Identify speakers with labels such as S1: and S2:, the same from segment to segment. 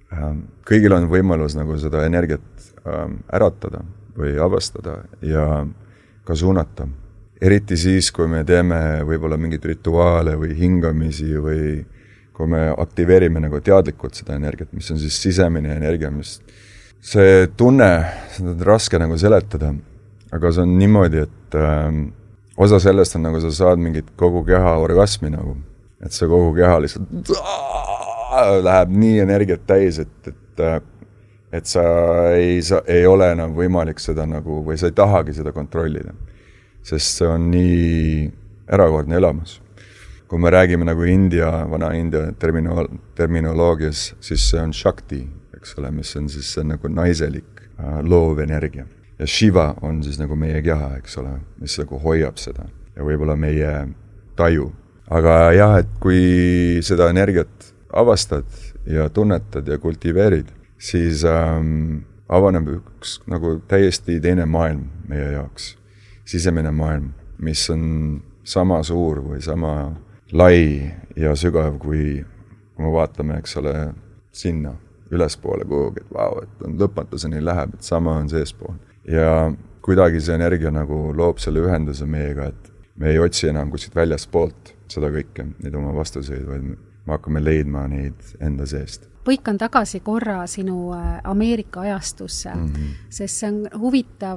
S1: kõigil on võimalus nagu seda energiat äratada või avastada ja ka suunata. Eriti siis, kui me teeme võib-olla mingeid rituaale või hingamisi või kui me aktiveerime nagu teadlikult seda energiat, mis on siis sisemine energia, mis see tunne, seda on raske nagu seletada, aga see on niimoodi, et osa sellest on nagu sa saad mingit kogu keha orgasmi nagu, et see kogu keha lihtsalt läheb nii energiat täis, et sa ei ole enam võimalik seda nagu, või sa ei tahagi seda kontrollida, sest see on nii erakordne elamus. Kui me räägime nagu vana India terminoloogias, siis see on Shakti, eks ole, mis on siis see nagu naiselik loov energia. Ja Shiva on siis nagu meie keha, eks ole, mis nagu hoiab seda ja võib-olla meie taju. Aga jah, et kui seda energiat avastad ja tunnetad ja kultiveerid, siis avaneb üks nagu täiesti teine maailm meie jaoks. Sisemine maailm, mis on sama suur või sama lai ja sügav, kui me vaatame, eks ole, sinna ülespoole kuhugi, et vau, et lõpmatuseni läheb, et sama on seespool. Ja kuidagi see energia nagu loob selle ühenduse meiega, et me ei otsi enam kuskilt väljaspoolt seda kõike, neid oma vastuseid, vaid me hakkame leidma neid enda seest.
S2: Põikan tagasi korra sinu Ameerika ajastusse, sest see on huvitav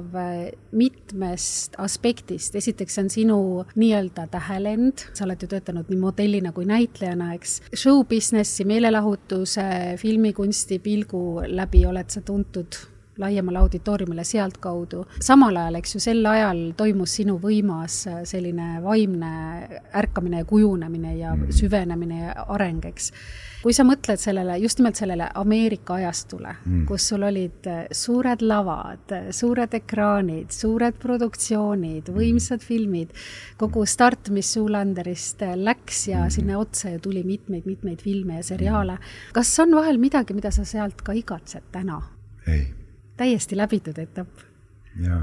S2: mitmest aspektist. Esiteks on sinu nii-öelda tähelend. Sa oled ju töötanud nii modellina kui näitlejana, eks. Show-businessi, meelelahutuse, filmikunsti pilgu läbi oled sa tuntud laiemale auditooriumile sealt kaudu. Samal ajal, eks ju, sel ajal toimus sinu võimas selline vaimne ärkamine ja kujunemine ja süvenemine ja areng, eks. Kui sa mõtled sellele, just nimelt sellele Ameerika ajastule, kus sul olid suured lavad, suured ekraanid, suured produktsioonid, võimsad filmid, kogu start, mis Zoolanderist läks ja sinna otsa ja tuli mitmeid filme ja seriaale. Kas on vahel midagi, mida sa sealt ka igatsed täna?
S1: Ei.
S2: Täiesti läbitud etapp.
S1: Jaa.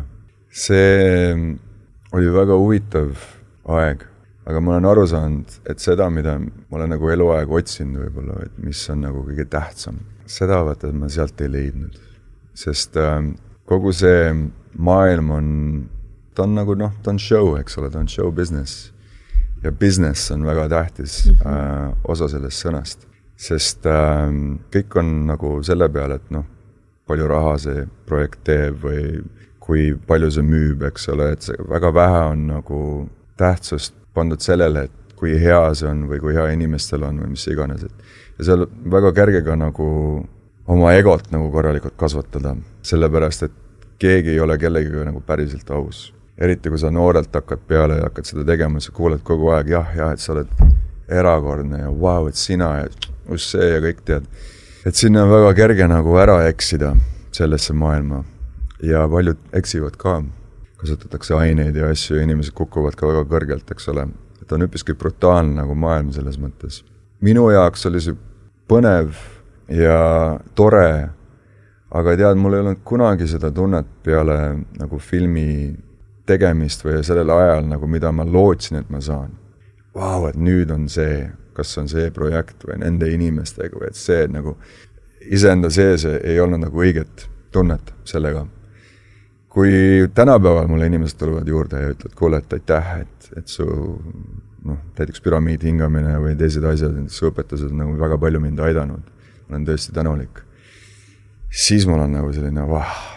S1: See oli väga huvitav aeg, aga ma olen aru saanud, et seda, mida ma olen nagu eluaeg otsinud võib-olla, et mis on nagu kõige tähtsam, seda vaata, et ma sealt ei leidnud. Sest kogu see maailm ta on nagu, ta on show, eks ole, ta on show business. Ja business on väga tähtis osa sellest sõnast. Sest kõik on nagu selle peale, et palju raha see projekt teeb või kui palju see müüb, eks ole, et väga vähe on nagu tähtsust pandud sellele, et kui hea see on või kui hea inimestel on või mis iganes. Ja seal väga kerge ka nagu oma egot nagu korralikult kasvatada, sellepärast, et keegi ei ole kellegiga nagu päriselt aus. Eriti kui sa noorelt hakkad peale ja hakkad seda tegema, sa kuuled kogu aeg, et sa oled erakordne ja vau, et sina ja just see ja kõik tead. Et sinna on väga kerge nagu ära eksida sellesse maailma ja paljud eksivad ka. Kasutatakse aineid ja asju ja inimesed kukuvad ka väga kõrgelt, eks ole. Et on üpiski brutaalne nagu maailm selles mõttes. Minu jaoks oli see põnev ja tore, aga tead, mul ei olnud kunagi seda tunnet peale nagu filmi tegemist või sellel ajal, nagu mida ma lootsin, et ma saan. Vau, et nüüd on see, kas on see projekt või nende inimestega või et see nagu iseenda sees ei olnud nagu õiget tunnet sellega. Kui tänapäeval mulle inimesed tulevad juurde ja ütlevad, kuule, et aitäh, et su näiteks püramiid hingamine või teised asjad, su õpetused on nagu väga palju mind aidanud. Ma olen tõesti tänulik. Siis mul on nagu selline,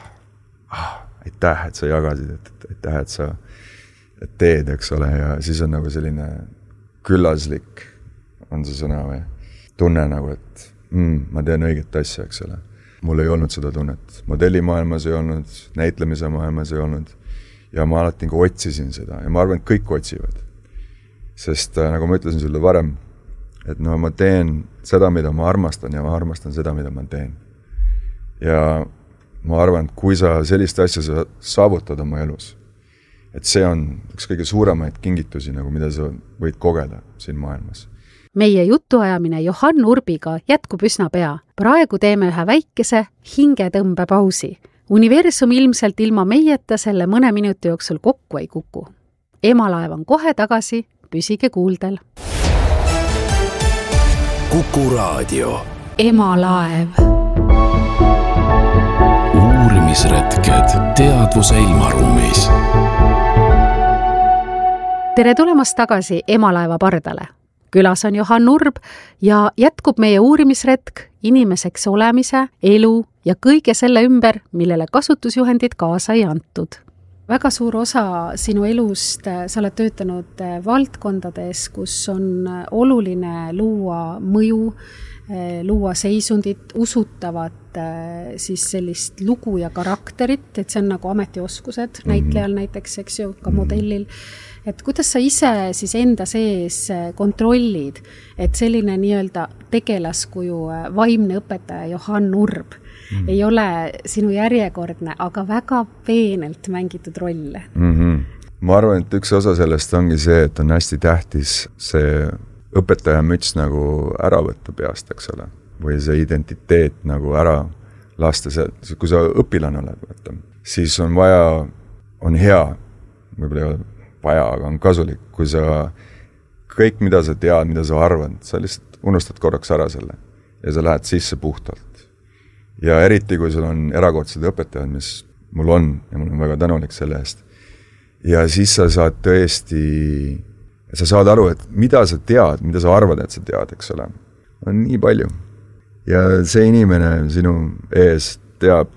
S1: aitäh, et sa jagasid, et aitäh, et sa teed, eks ole, ja siis on nagu selline küllaslik on see sõna või tunne nagu, et ma teen õiget asja, eks ole. Mul ei olnud seda tunnet. Modellimaailmas ei olnud, näitlemise maailmas ei olnud ja ma alati nagu otsisin seda ja ma arvan, et kõik otsivad. Sest nagu ma ütlesin sulle varem, et ma teen seda, mida ma armastan ja ma armastan seda, mida ma teen. Ja ma arvan, et kui sa sellist asja saavutad oma elus, et see on üks kõige suuremaid kingitusi, nagu mida sa võid kogeda siin maailmas.
S2: Meie jutuajamine Johann Urbiga jätkub üsna pea. Praegu teeme ühe väikese hingetõmbepausi. Universum ilmselt ilma meieta selle mõne minuti jooksul kokku ei kuku. Emalaev on kohe tagasi, püsige kuuldel.
S3: Kuku Raadio.
S2: Emalaev.
S3: Uurimisretked teadvuse ilmaruumis.
S2: Tere tulemast tagasi Emalaeva pardale. Külas on Johan Urb ja jätkub meie uurimisretk inimeseks olemise, elu ja kõige selle ümber, millele kasutusjuhendid kaasa ei antud. Väga suur osa sinu elust, sa oled töötanud valdkondades, kus on oluline luua mõju, luua seisundit, usutavat siis sellist lugu ja karakterit, et see on nagu ametioskused näitlejal näiteks, eks ju, ka modellil. Et kuidas sa ise siis enda sees kontrollid, et selline nii-öelda tegelaskuju vaimne õpetaja Johan Urb ei ole sinu järjekordne, aga väga peenelt mängitud roll?
S1: Ma arvan, et üks osa sellest ongi see, et on hästi tähtis see õpetaja müts nagu ära võtta peast, eks ole, või see identiteet nagu ära lasta sealt. Kui sa õpilane oled, siis on vaja, on hea, võib-olla ei ole vaja, aga on kasulik, kui sa kõik, mida sa tead, mida sa arvad, sa lihtsalt unustad korraks ära selle ja sa lähed sisse puhtalt. Ja eriti, kui sul on erakordsed õpetajad, mis mul on ja mul on väga tänulik selle eest. Ja siis sa saad tõesti, sa saad aru, et mida sa tead, mida sa arvad, et sa tead, eks ole. On nii palju. Ja see inimene sinu ees teab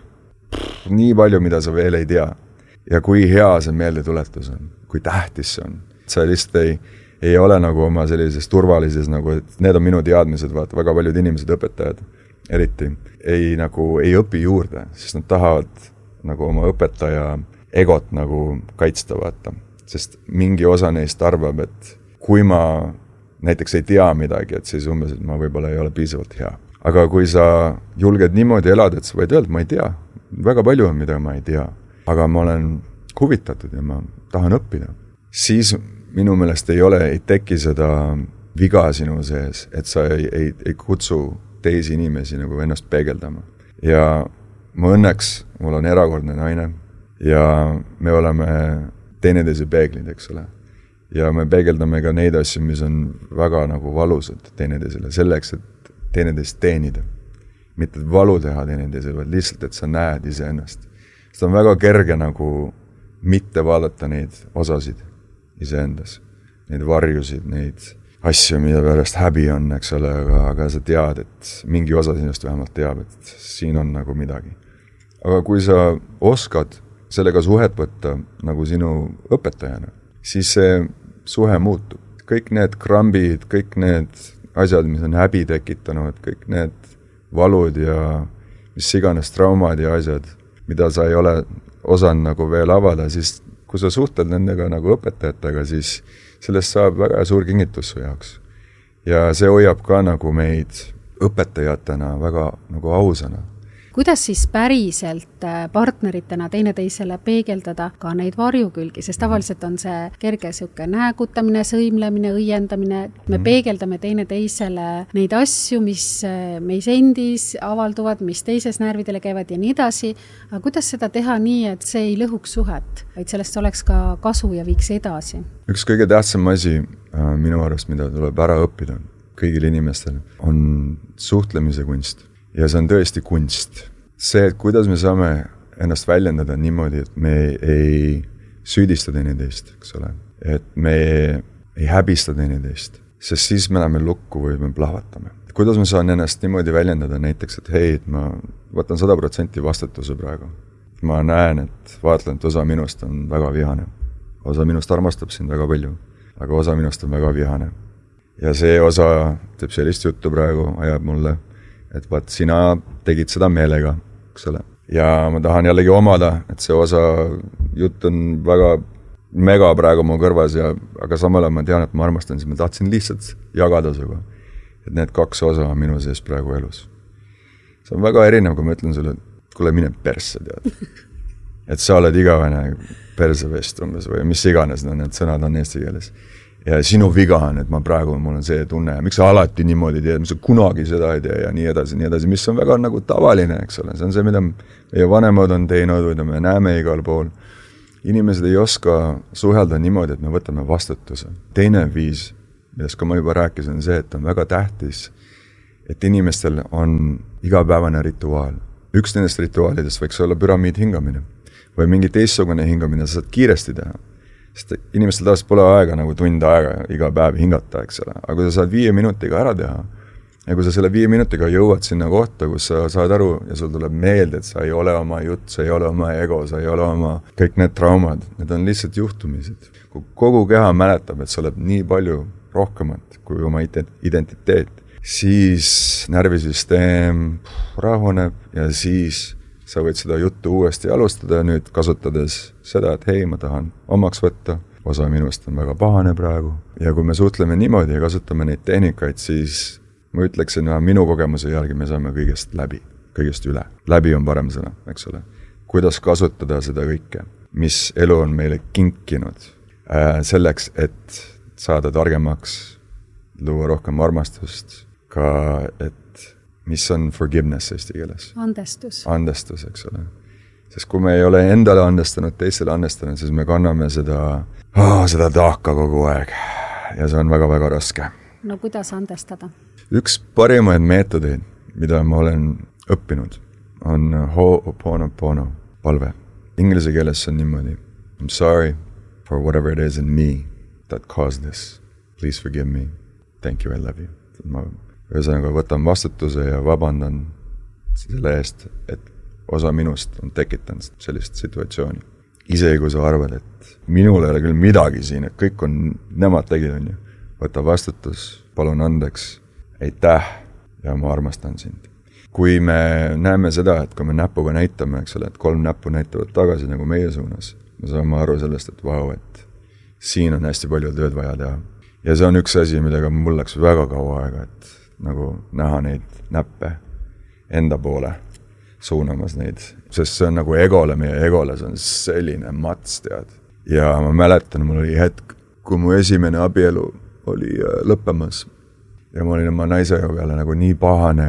S1: nii palju, mida sa veel ei tea. Ja kui hea see meeldetuletus on, kui tähtis see on. Sa lihtsalt ei ole nagu oma sellises turvalises, nagu, et need on minu teadmised, vaata, väga paljud inimesed, õpetajad, eriti, ei õpi juurde, sest nad tahavad nagu oma õpetaja egot nagu kaitsta, vaata. Sest mingi osa neist arvab, et kui ma näiteks ei tea midagi, et siis umbes, et ma võib-olla ei ole piisavalt hea. Aga kui sa julged niimoodi elada, et sa võid öelda, ma ei tea, väga palju on, mida ma ei tea, aga ma olen huvitatud ja ma tahan õppida, siis minu meelest ei teki seda viga sinu sees, et sa ei kutsu teisi inimesi nagu ennast peegeldama. Ja ma õnneks, mul on erakordne naine ja me oleme teineteise peeglid, eks ole. Ja me peegeldame ka neid asju, mis on väga nagu valusad teineteisele, selleks, et teineteist teenida. Mitte valu teha teineteisele, vaid lihtsalt, et sa näed iseennast. Sest on väga kerge nagu mitte vaadata neid osasid iseendas, neid varjusid, neid asju, mida pärast häbi on, eks ole, aga sa tead, et mingi osa sinust vähemalt teab, et siin on nagu midagi. Aga kui sa oskad sellega suhet võtta nagu sinu õpetajana, siis see suhe muutub. Kõik need krambid, kõik need asjad, mis on häbi tekitanud, kõik need valud ja mis iganes traumad ja asjad, mida sa ei ole osanud nagu veel avada, siis kui sa suhtled nendega nagu õpetajatega, siis sellest saab väga suur kingitus su jaoks. Ja see hoiab ka nagu meid õpetajatena väga nagu ausana.
S2: Kuidas siis päriselt partneritena teineteisele peegeldada ka neid varjukülgi, sest tavaliselt on see kerge siuke näägutamine, sõimlemine, õiendamine. Me peegeldame teineteisele neid asju, mis meis endis avalduvad, mis teises närvidele käivad ja nii edasi. Aga kuidas seda teha nii, et see ei lõhuks suhet, vaid sellest oleks ka kasu ja viiks edasi? Üks
S1: kõige tähtsam asi minu arust, mida tuleb ära õppida kõigil inimestel, on suhtlemise kunst. Ja see on tõesti kunst. See, et kuidas me saame ennast väljendada niimoodi, et me ei süüdista teineteist, eks ole. Et me ei häbista teineteist, sest siis me läheme lukku või me plahvatame. Kuidas ma saan ennast niimoodi väljendada näiteks, et hei, et ma võtan 100% vastutuse praegu. Ma näen, et vaatlen, et osa minust on väga vihane. Osa minust armastab sind väga palju, aga osa minust on väga vihane. Ja see osa teeb sellist juttu praegu, ajab mulle, et vaat sina tegid seda meelega, eks ole. Ja ma tahan jällegi omada, et see osa jutt on väga mega praegu mu kõrvas, aga samal ajal ma tean, et ma armastan, siis ma tahtsin lihtsalt jagada suga. Et need kaks osa on minu sees praegu elus. See on väga erinev, kui ma ütlen sulle, et kuule, mine persse, tead. Et sa oled igavene persevest umbes või mis iganes, need sõnad on eesti keeles. Ja sinu viga on, et ma praegu, mul on see tunne, ja miks sa alati niimoodi teed, miks sa kunagi seda ei tee ja nii edasi, mis on väga nagu tavaline, eks ole. See on see, mida meie vanemad on teinud või me näeme igal pool. Inimesed ei oska suhelda niimoodi, et me võtame vastutuse. Teine viis, millest ka ma juba rääkisin, on see, et on väga tähtis, et inimestel on igapäevane rituaal. Üks nendest rituaalidest võiks olla püramiid hingamine või mingi teistsugune hingamine, sa saad kiiresti teha. Sest inimestel taas pole aega nagu tund aega iga päev hingata, eks ole. Aga kui sa saad 5 minutiga ära teha ja kui sa selle 5 minutiga jõuad sinna kohta, kus sa saad aru ja sul tuleb meelde, et sa ei ole oma jutt, sa ei ole oma ego, sa ei ole oma kõik need traumad, need on lihtsalt juhtumised. Kui kogu keha mäletab, et sa oled nii palju rohkemat kui oma identiteet, siis närvisüsteem rahuneb ja siis sa võid seda juttu uuesti alustada nüüd kasutades seda, et hei, ma tahan omaks võtta, osa minust on väga pahane praegu. Ja kui me suhtleme niimoodi ja kasutame neid tehnikaid, siis ma ütleksin, minu kogemuse järgi me saame kõigest läbi, kõigest üle. Läbi on parem sõna, eks ole. Kuidas kasutada seda kõike, mis elu on meile kinkinud selleks, et saada targemaks, luua rohkem armastust, ka et mis on forgiveness eesti keeles?
S2: Andestus.
S1: Andestus, eks ole. Sest kui me ei ole endale andestanud, teistele andestanud, siis me kanname seda taaka kogu aeg. Ja see on väga-väga raske.
S2: No kuidas andestada?
S1: Üks parimaid meetodeid, mida ma olen õppinud, on Ho'oponopono palve. Inglise keeles on niimoodi. I'm sorry for whatever it is in me that caused this. Please forgive me. Thank you, I love you. Ma ühesõnaga võtan vastutuse ja vabandan selle eest, et osa minust on tekitanud sellist situatsiooni. Isegi kui sa arvad, et minul ei ole küll midagi siin, et kõik on, nemad tegid on ju. Võta vastutus, palun andeks, aitäh ja ma armastan sind. Kui me näeme seda, et kui me näpuga näitame, eks ole, et 3 näppu näitavad tagasi nagu meie suunas, me saame aru sellest, et vau, et siin on hästi palju tööd vaja teha. Ja see on üks asi, millega mul läks väga kaua aega, et nagu näha neid näppe enda poole suunamas neid, sest see on nagu egole, meie egole, see on selline mats, tead. Ja ma mäletan, mul oli hetk, kui mu esimene abielu oli lõppemas ja ma olin oma naise peale nagu nii pahane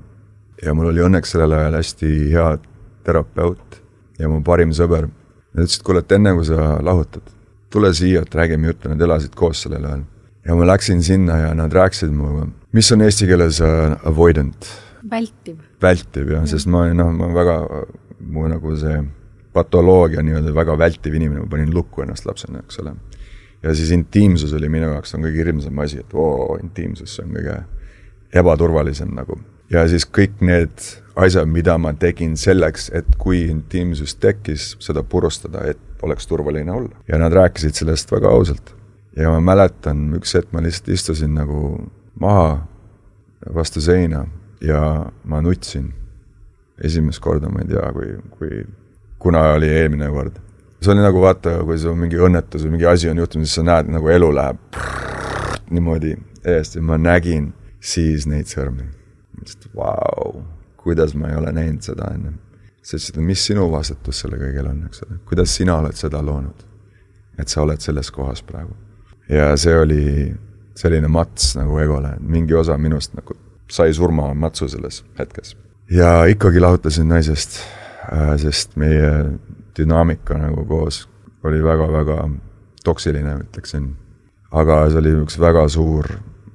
S1: ja mul oli õnneks sellel ajal hästi hea terapeut ja mu parim sõber. Nad ütlesid, kuule, et enne kui sa lahutad, tule siia, et räägime juttu, nad elasid koos sellel ajal. Ja ma läksin sinna ja nad rääkisid mulle, mis on eesti keeles avoidant?
S2: Vältiv.
S1: Vältiv, jah, sest ma väga, mu nagu see patoloogia nii-öelda väga vältiv inimene, ma panin lukku ennast lapsena, eks ole. Ja siis intiimsus oli minu jaoks on kõige hirmsam asi, et intiimsus on kõige ebaturvalisem nagu. Ja siis kõik need asjad, mida ma tegin selleks, et kui intiimsus tekkis, seda purustada, et oleks turvaline olla. Ja nad rääkisid sellest väga ausalt. Ja ma mäletan, üks hetk ma lihtsalt istusin nagu maha vastu seina ja ma nutsin. Esimest korda, ma ei tea, kuna oli eelmine kord. See oli nagu vaata, kui see on mingi õnnetus või mingi asi on juhtunud, siis sa näed, nagu elu läheb niimoodi eest ja ma nägin siis neid sõrmi. Mõtlesin, et vau, kuidas ma ei ole näinud seda enne. Sest mis sinu vastutus selle kõigel on, eks ole? Kuidas sina oled seda loonud, et sa oled selles kohas praegu? Ja see oli selline mats nagu egole, mingi osa minust nagu sai surma matsu selles hetkes. Ja ikkagi lahutasin naisest, sest meie dünaamika nagu koos oli väga-väga toksiline, ütleksin. Aga see oli üks väga suur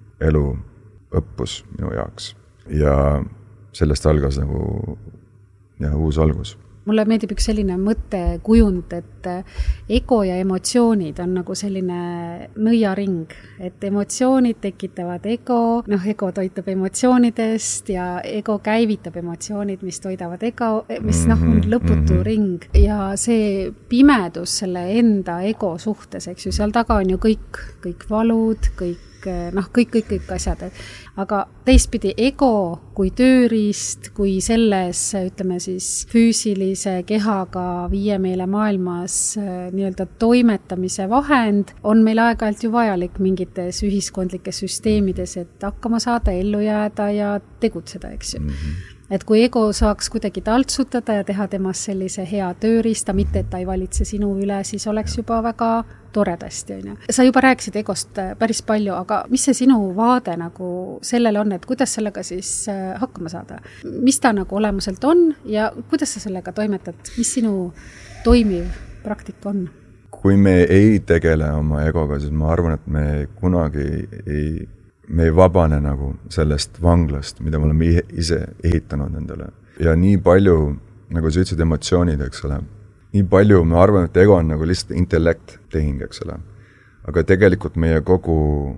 S1: eluõppus minu jaoks. Ja sellest algas nagu uus algus.
S2: Mulle meeldib üks selline mõttekujund, et ego ja emotsioonid on nagu selline nõiaring, et emotsioonid tekitavad ego, ego toitub emotsioonidest ja ego käivitab emotsioonid, mis toidavad ego, mis on lõputu ring. Ja see pimedus selle enda ego suhtes, eks ju, seal taga on ju kõik valud, kõik asjad. Aga teistpidi ego kui tööriist, kui selles, ütleme siis, füüsilise kehaga viie meile maailmas nii-öelda toimetamise vahend, on meil aeg-ajalt ju vajalik mingites ühiskondlikes süsteemides, et hakkama saada, ellu jääda ja tegutseda, eks ju. Et kui ego saaks kuidagi taltsutada ja teha temast sellise hea tööriista, mitte et ta ei valitse sinu üle, siis oleks juba väga toredasti. Sa juba rääkisid egost päris palju, aga mis see sinu vaade nagu sellele on, et kuidas sellega siis hakkama saada? Mis ta nagu olemuselt on ja kuidas sa sellega toimetad? Mis sinu toimiv praktika on?
S1: Kui me ei tegele oma egoga, siis ma arvan, et me kunagi ei me ei vabane nagu sellest vanglast, mida me oleme ise ehitanud endale. Ja nii palju, nagu sa ütlesid, emotsioonid, eks ole. Nii palju me arvame, et ego on nagu lihtsalt intellekt tehing, eks ole. Aga tegelikult meie kogu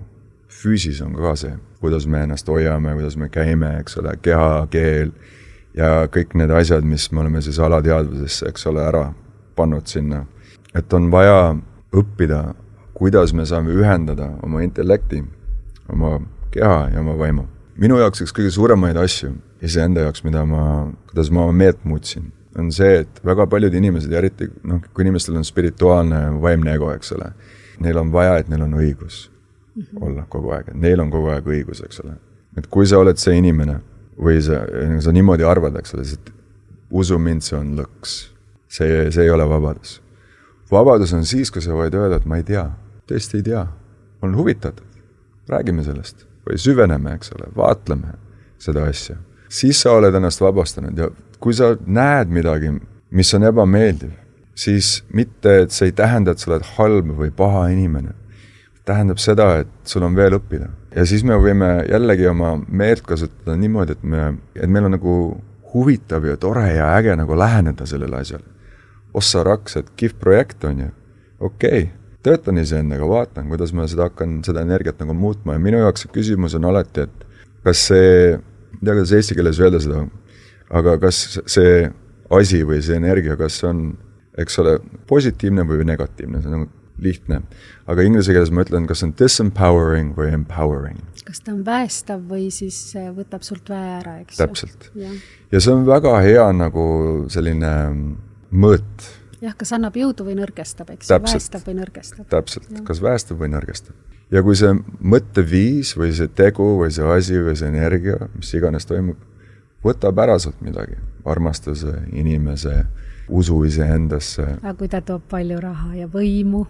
S1: füüsis on ka see, kuidas me ennast hoiame, kuidas me käime, eks ole, keha, keel ja kõik need asjad, mis me oleme siis alateadvusesse, eks ole, ära pannud sinna. Et on vaja õppida, kuidas me saame ühendada oma intellekti, oma keha ja oma vaimu. Minu jaoks üks kõige suuremaid asju, iseenda jaoks, kuidas ma oma meelt muutsin, on see, et väga paljud inimesed, eriti kui inimestel on spirituaalne vaimne ego, eks ole, neil on vaja, et neil on õigus olla kogu aeg, et neil on kogu aeg õigus, eks ole. Et kui sa oled see inimene või sa niimoodi arvad, eks ole, et usu mind, see on lõks. See ei ole vabadus. Vabadus on siis, kui sa võid öelda, et ma ei tea, tõesti ei tea, olen huvitatud, räägime sellest või süveneme, eks ole, vaatleme seda asja. Siis sa oled ennast vabastanud ja kui sa näed midagi, mis on ebameeldiv, siis mitte, et see ei tähenda, et sa oled halb või paha inimene. Tähendab seda, et sul on veel õppida. Ja siis me võime jällegi oma meelt kasutada niimoodi, et meil on nagu huvitav ja tore ja äge nagu läheneda sellele asjale. Ossa raks, et kihv projekt on ju. Okei, töötan iseendaga, vaatan, kuidas ma hakkan seda energiat nagu muutma. Ja minu jaoks küsimus on alati, et kas see, ei tea, kuidas eesti keeles öelda seda, aga kas see asi või see energia, kas see on, eks ole, positiivne või negatiivne, see on nagu lihtne. Aga inglise keeles ma ütlen, kas see on disempowering või empowering.
S2: Kas ta on väestav või siis võtab sult väe ära, eks?
S1: Täpselt. Ja see on väga hea nagu selline mõõt.
S2: Jah, kas annab jõudu või nõrgestab, eks? Väestab või nõrgestab.
S1: Täpselt, kas väestab või nõrgestab. Ja kui see mõtteviis või see tegu või see asi või see energia, mis iganes toimub, võtab ära sult midagi. Armastuse, inimese, usu iseendasse.
S2: Aga kui ta toob palju raha ja võimu?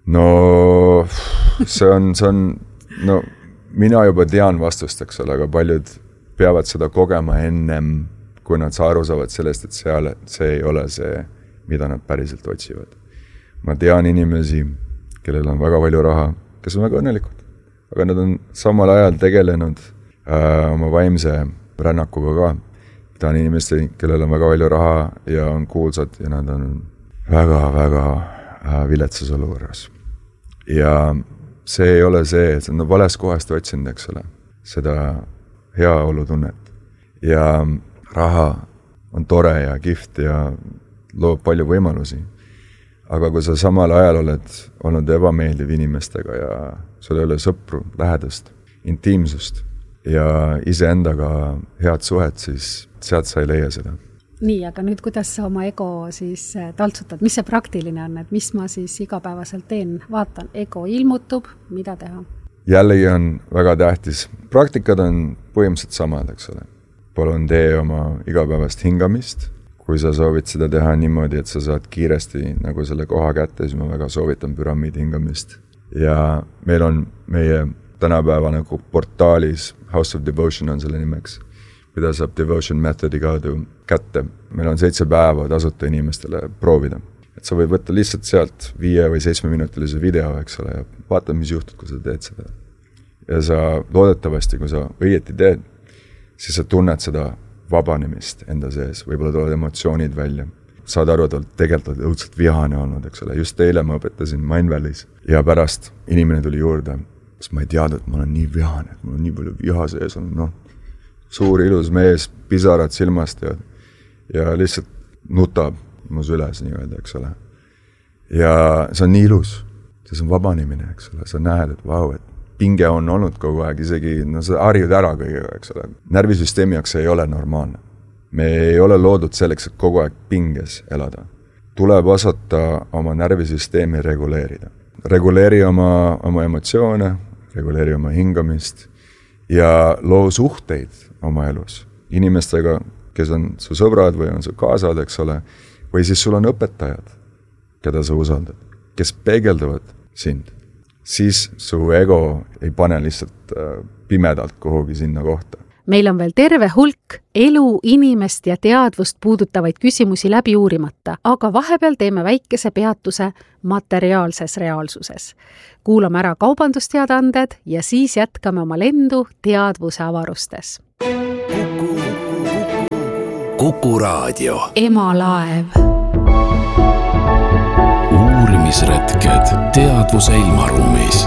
S1: No, see on, no, mina juba tean vastust, eks ole, aga paljud peavad seda kogema ennem, kui nad aru saavad sellest, et see ei ole see, mida nad päriselt otsivad. Ma tean inimesi, kellel on väga palju raha, kes on väga õnnelikud, aga nad on samal ajal tegelenud oma vaimse rännakuga ka. Tean inimesi, kellel on väga palju raha ja on kuulsad ja nad on väga-väga viletsas olukorras. Ja see ei ole see, et on vales kohast otsinud, eks ole, seda heaolutunnet. Ja raha on tore ja kihvt ja loob palju võimalusi. Aga kui sa samal ajal oled olnud ebameeldiv inimestega ja sul ei ole sõpru, lähedust, intiimsust ja iseendaga head suhet, siis sealt sa ei leia seda.
S2: Nii, aga nüüd kuidas sa oma ego siis taltsutad? Mis see praktiline on, et mis ma siis igapäevaselt teen? Vaatan, ego ilmutub, mida teha?
S1: Jällegi on väga tähtis. Praktikad on põhimõtteliselt samad, eks ole. Palun tee oma igapäevast hingamist. Kui sa soovid seda teha niimoodi, et sa saad kiiresti nagu selle koha kätte, siis ma väga soovitan püramiidi hingamist. Ja meil on meie tänapäeva nagu portaalis, House of Devotion on selle nimeks, mida saab Devotion Methodi kaudu kätte. Meil on 7 päeva tasuta inimestele proovida. Et sa võid võtta lihtsalt sealt 5 või 7 minutilise video, eks ole, ja vaata, mis juhtub, kui sa teed seda. Ja sa loodetavasti, kui sa õieti teed, siis sa tunned seda vabanemist enda sees. Võib-olla tulevad emotsioonid välja. Saad aru, et tegelikult õudselt vihane olnud, eks ole. Just eile ma õpetasin Mindvalley's ja pärast inimene tuli juurde, sest ma ei teadnud, et ma olen nii vihane, et mul on nii palju viha sees on, suur ilus mees, pisarad silmast ja lihtsalt nutab mu süles nii-öelda, eks ole. Ja see on nii ilus, see on vabanemine, eks ole. Sa näed, et vau, et pinge on olnud kogu aeg, isegi sa harjud ära kõigega, eks ole. Närvisüsteemi jaoks ei ole normaalne. Me ei ole loodud selleks, et kogu aeg pinges elada. Tuleb osata oma närvisüsteemi reguleerida. Reguleeri oma emotsioone, reguleeri oma hingamist ja loo suhteid oma elus. Inimestega, kes on su sõbrad või on su kaasad, eks ole, või siis sul on õpetajad, keda sa usaldad, kes peegeldavad sind. Siis su ego ei pane lihtsalt pimedalt kuhugi sinna kohta.
S2: meil on veel terve hulk elu, inimest ja teadvust puudutavaid küsimusi läbi uurimata, aga vahepeal teeme väikese peatuse materiaalses reaalsuses. Kuulame ära kaubandusteadaanded ja siis jätkame oma lendu teadvuse avarustes.
S3: Kuku Raadio.
S2: Emalaev.
S3: Uurimisretked teadvuse ilmaruumis.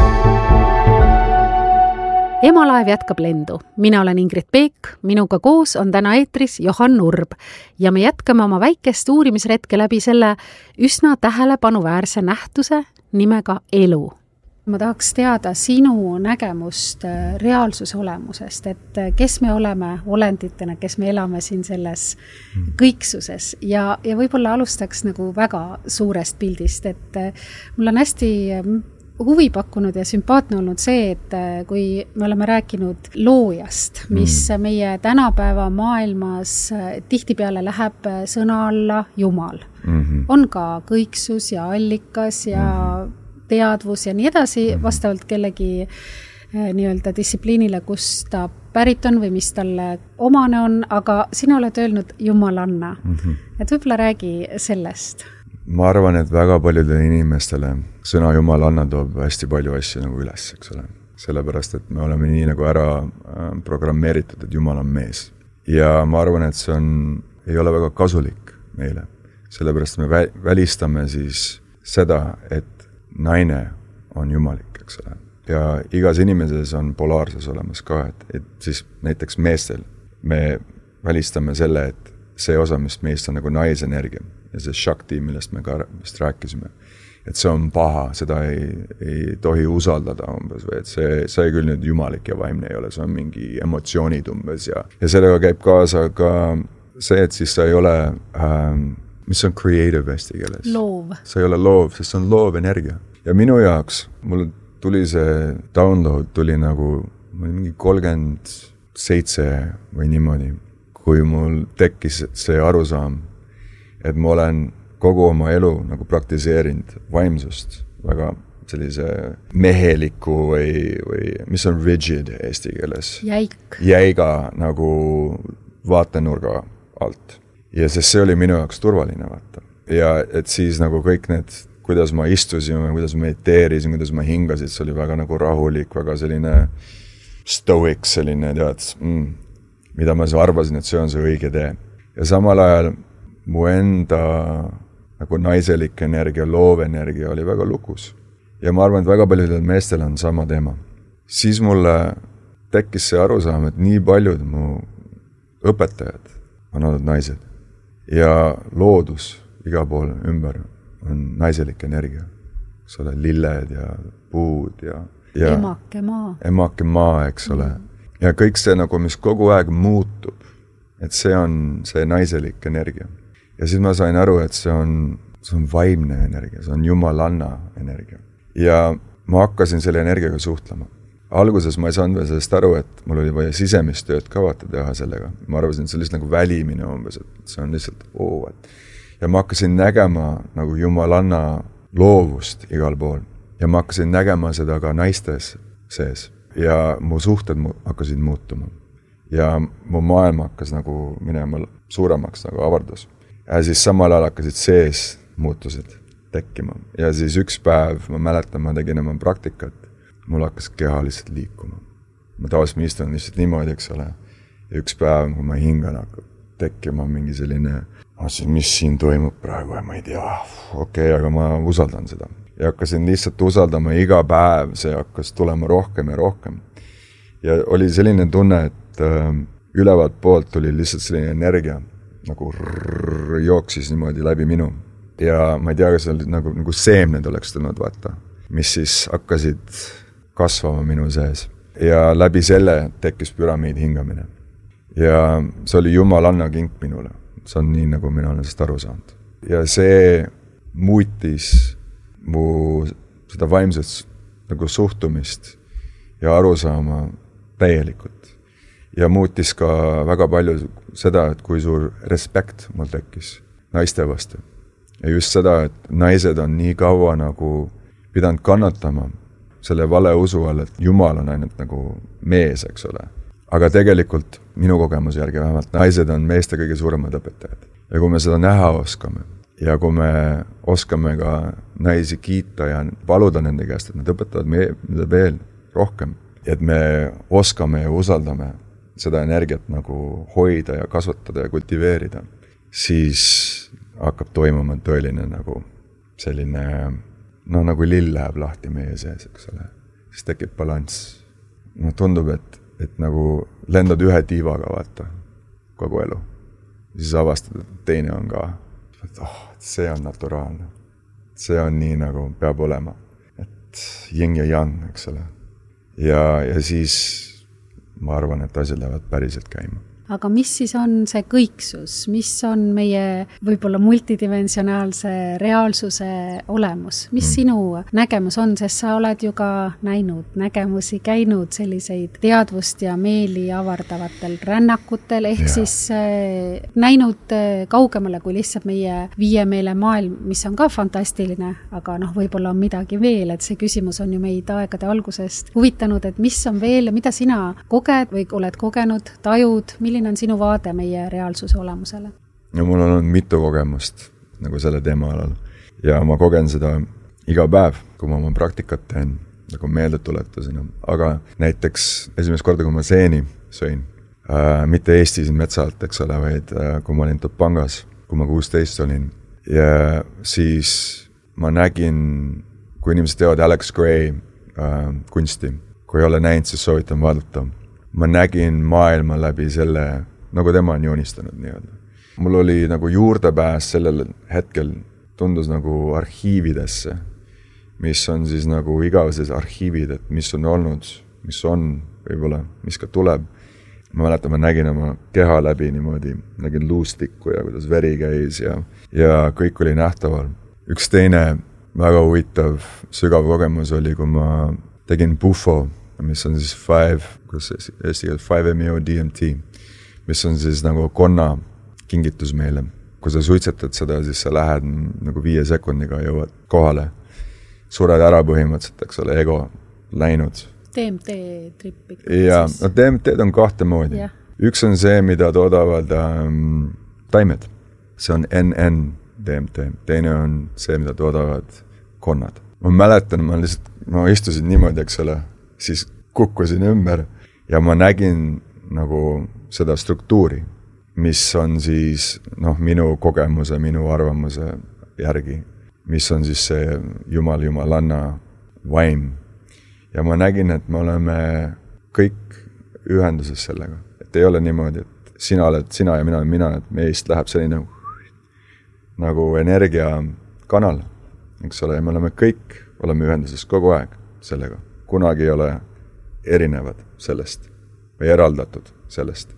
S2: Emalaev jätkab lendu. Mina olen Ingrid Peek, minuga koos on täna eetris Johan Urb ja me jätkame oma väikest uurimisretke läbi selle üsna tähelepanuväärse nähtuse nimega elu. Ma tahaks teada sinu nägemust reaalsuse olemusest, et kes me oleme olenditena, kes me elame siin selles kõiksuses ja võib-olla alustaks nagu väga suurest pildist, et mul on hästi huvi pakkunud ja sümpaatne olnud see, et kui me oleme rääkinud loojast, mis meie tänapäeva maailmas tihtipeale läheb sõna alla Jumal. On ka kõiksus ja allikas ja teadvus ja nii edasi, vastavalt kellegi nii-öelda distsipliinile, kus ta pärit on või mis talle omane on, aga sina oled öelnud Jumalanna. Et võib-olla räägi sellest.
S1: Ma arvan, et väga paljudele inimestele sõna Jumalanna toob hästi palju asju nagu üles, eks ole. Sellepärast, et me oleme nii nagu ära programmeeritud, et Jumal on mees. Ja ma arvan, et see ei ole väga kasulik meile. Sellepärast me välistame siis seda, et naine on jumalik, eks ole. Ja igas inimeses on polaarsus olemas ka, et siis näiteks meestel me välistame selle, et see osa, mis meist on nagu naisenergia ja see shakti, millest me ka vist rääkisime, et see on paha, seda ei tohi usaldada umbes või et see küll nüüd jumalik ja vaimne ei ole, see on mingi emotsioonid umbes ja sellega käib kaasa ka see, et siis sa ei ole mis on creative eesti keeles?
S2: Loov.
S1: See ei ole loov, sest see on loov energia. Ja minu jaoks, mul tuli see download, tuli nagu mingi 37 või niimoodi, kui mul tekkis see arusaam, et ma olen kogu oma elu nagu praktiseerinud vaimsust väga sellise meheliku või mis on rigid eesti keeles? Jäiga nagu vaatenurga alt. Ja sest see oli minu jaoks turvaline vaata. Ja et siis nagu kõik need, kuidas ma istusin, kuidas ma mediteerisin, kuidas ma hingasin, see oli väga nagu rahulik, väga selline stoic, selline tead, mida ma arvasin, et see on see õige tee. Ja samal ajal mu enda nagu naiselik energia, loov energia oli väga lukus. Ja ma arvan, et väga paljudel meestel on sama teema. Siis mulle tekkis see arusaam, et nii paljud mu õpetajad on olnud naised. Ja loodus iga pool ümber on naiselik energia. Eks ole, lilled ja puud ja emake maa, eks ole. Ja kõik see nagu, mis kogu aeg muutub, et see on see naiselik energia. Ja siis ma sain aru, et see on vaimne energia, see on jumalanna energia. Ja ma hakkasin selle energiaga suhtlema. Alguses ma ei saanud veel sellest aru, et mul oli vaja sisemist tööd ka vaata teha sellega. Ma arvasin, et see on lihtsalt nagu välimine umbes, et see on lihtsalt Ja ma hakkasin nägema nagu jumalanna loovust igal pool. Ja ma hakkasin nägema seda ka naistes sees. Ja mu suhted hakkasid muutuma. Ja mu maailm hakkas nagu minema suuremaks nagu avardus. Ja siis samal ajal hakkasid sees muutused tekkima. Ja siis üks päev, ma mäletan, ma tegin oma praktikat, mul hakkas keha lihtsalt liikuma. Ma tavaliselt istun lihtsalt niimoodi, eks ole. Ja üks päev, kui ma hingan, hakkab tekkima mingi selline, mis siin toimub praegu ja ma ei tea, okei, aga ma usaldan seda. Ja hakkasin lihtsalt usaldama iga päev, see hakkas tulema rohkem ja rohkem. Ja oli selline tunne, et ülevalt poolt tuli lihtsalt selline energia, nagu jooksis niimoodi läbi minu. Ja ma ei tea, kas see nagu seemned oleks tulnud, vaata, mis siis hakkasid kasvama minu sees. Ja läbi selle tekkis püramiidi hingamine. Ja see oli jumalanna kink minule. See on nii, nagu mina olen sellest aru saanud. Ja see muutis mu seda vaimset nagu suhtumist ja arusaama täielikult. Ja muutis ka väga palju seda, et kui suur respekt mul tekkis naiste vastu. Ja just seda, et naised on nii kaua nagu pidanud kannatama selle vale usu all, et Jumal on ainult nagu mees, eks ole. aga tegelikult minu kogemuse järgi vähemalt naised on meeste kõige suuremad õpetajad. Ja kui me seda näha oskame ja kui me oskame ka naisi kiita ja paluda nende käest, et nad õpetavad meile veel rohkem, et me oskame ja usaldame seda energiat nagu hoida ja kasvatada ja kultiveerida, siis hakkab toimuma tõeline nagu selline, nagu lill läheb lahti meie sees, eks ole. Siis tekib balanss. Tundub, et nagu lendad ühe tiivaga, vaata, kogu elu. Siis avastad, et teine on ka, et see on naturaalne. See on nii, nagu peab olema. Et yin ja yang, eks ole. Ja siis ma arvan, et asjad lähevad päriselt käima.
S2: Aga mis siis on see kõiksus? Mis on meie võib-olla multidimensionaalse reaalsuse olemus? Mis sinu nägemus on? Sest sa oled ju ka näinud nägemusi, käinud selliseid teadvust ja meeli avardavatel rännakutel, ehk siis näinud kaugemale kui lihtsalt meie viiemeele maailm, mis on ka fantastiline, aga võib-olla on midagi veel, et see küsimus on ju meid aegade algusest huvitanud, et mis on veel ja mida sina koged või oled kogenud, tajud, milline on sinu vaade meie reaalsuse olemusele?
S1: Ja mul on olnud mitu kogemust nagu selle teema alal. Ja ma kogen seda iga päev, kui ma oma praktikat teen, nagu meeldetuletusena. Aga näiteks esimest korda, kui ma seeni sõin, mitte Eestis metsa alt, eks ole, vaid kui ma olin Topangas, kui ma 16 olin. Ja siis ma nägin, kui inimesed teevad Alex Gray kunsti. Kui ei ole näinud, siis soovitan vaadata. Ma nägin maailma läbi selle, nagu tema on joonistanud nii-öelda. Mul oli nagu juurdepääs sellel hetkel, tundus nagu arhiividesse, mis on siis nagu igavesed arhiivid, et mis on olnud, mis on võib-olla, mis ka tuleb. Ma mäletan, ma nägin oma keha läbi niimoodi, nägin luustikku ja kuidas veri käis ja kõik oli nähtaval. Üks teine väga huvitav sügav kogemus oli, kui ma tegin Bufo, mis on siis 5-MeO DMT, mis on siis nagu konna kingitus meile. Kui sa suitsetad seda, siis sa lähed nagu 5 sekundiga jõuad kohale. Sured ära põhimõtteliselt, eks ole, ego läinud.
S2: DMT-trip.
S1: Ja, DMT-d on kahte moodi. Yeah. Üks on see, mida toodavad taimed. See on NN-DMT. Teine on see, mida toodavad konnad. Ma mäletan, ma istusin niimoodi, eks ole, siis kukkusin ümber ja ma nägin nagu seda struktuuri, mis on siis minu kogemuse, minu arvamuse järgi, mis on siis see jumalanna vaim. Ja ma nägin, et me oleme kõik ühenduses sellega. Et ei ole niimoodi, et sina oled sina ja mina, et meist läheb selline nagu energiakanal, eks ole, ja me oleme kõik, oleme ühenduses kogu aeg sellega. Kunagi ei ole erinevad sellest või eraldatud sellest.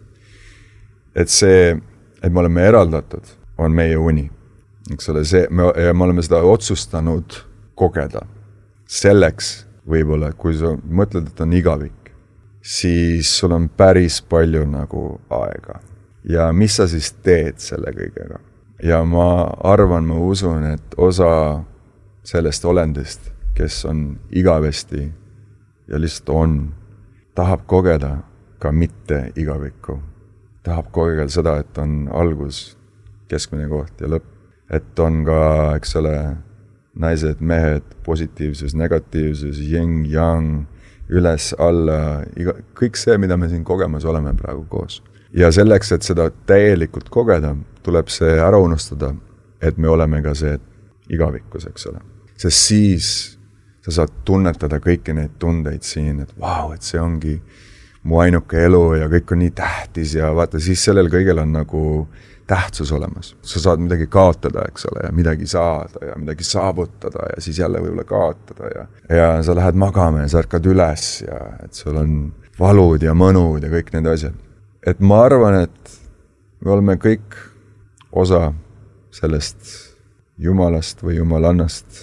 S1: Et see, et me oleme eraldatud, on meie uni. Eks ole, me oleme seda otsustanud kogeda. Selleks võib-olla, kui sa mõtled, et on igavik, siis sul on päris palju nagu aega. Ja mis sa siis teed selle kõigega? Ja ma arvan, ma usun, et osa sellest olendist, kes on igavesti ja lihtsalt tahab kogeda ka mitte igavikku. Tahab kogeda seda, et on algus, keskmine koht ja lõpp. Et on ka, eks ole, naised, mehed, positiivsus, negatiivsus, yin, yang, üles, alla, kõik see, mida me siin kogemas oleme praegu koos. Ja selleks, et seda täielikult kogeda, tuleb see ära unustada, et me oleme ka see igavikkus, eks ole. Sest siis sa saad tunnetada kõiki neid tundeid siin, et vau, et see ongi mu ainuke elu ja kõik on nii tähtis ja vaata, siis sellel kõigel on nagu tähtsus olemas. Sa saad midagi kaotada, eks ole, ja midagi saada ja midagi saavutada ja siis jälle võib-olla kaotada ja sa lähed magama ja sa ärkad üles ja et sul on valud ja mõnud ja kõik need asjad. Et ma arvan, et me oleme kõik osa sellest Jumalast või Jumalannast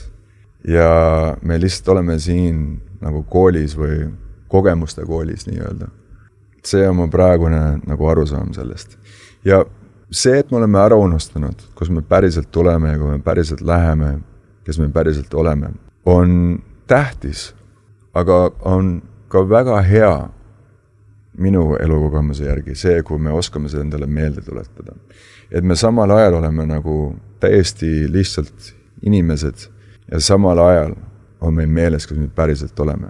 S1: ja me lihtsalt oleme siin nagu koolis või kogemuste koolis nii-öelda. See on mu praegune nagu arusaam sellest. Ja see, et me oleme ära unustanud, kus me päriselt tuleme ja kui me päriselt läheme, kes me päriselt oleme, on tähtis, aga on ka väga hea minu elukogemuse järgi see, kui me oskame seda endale meelde tuletada. Et me samal ajal oleme nagu täiesti lihtsalt inimesed ja samal ajal on meil meeles, kus me päriselt oleme.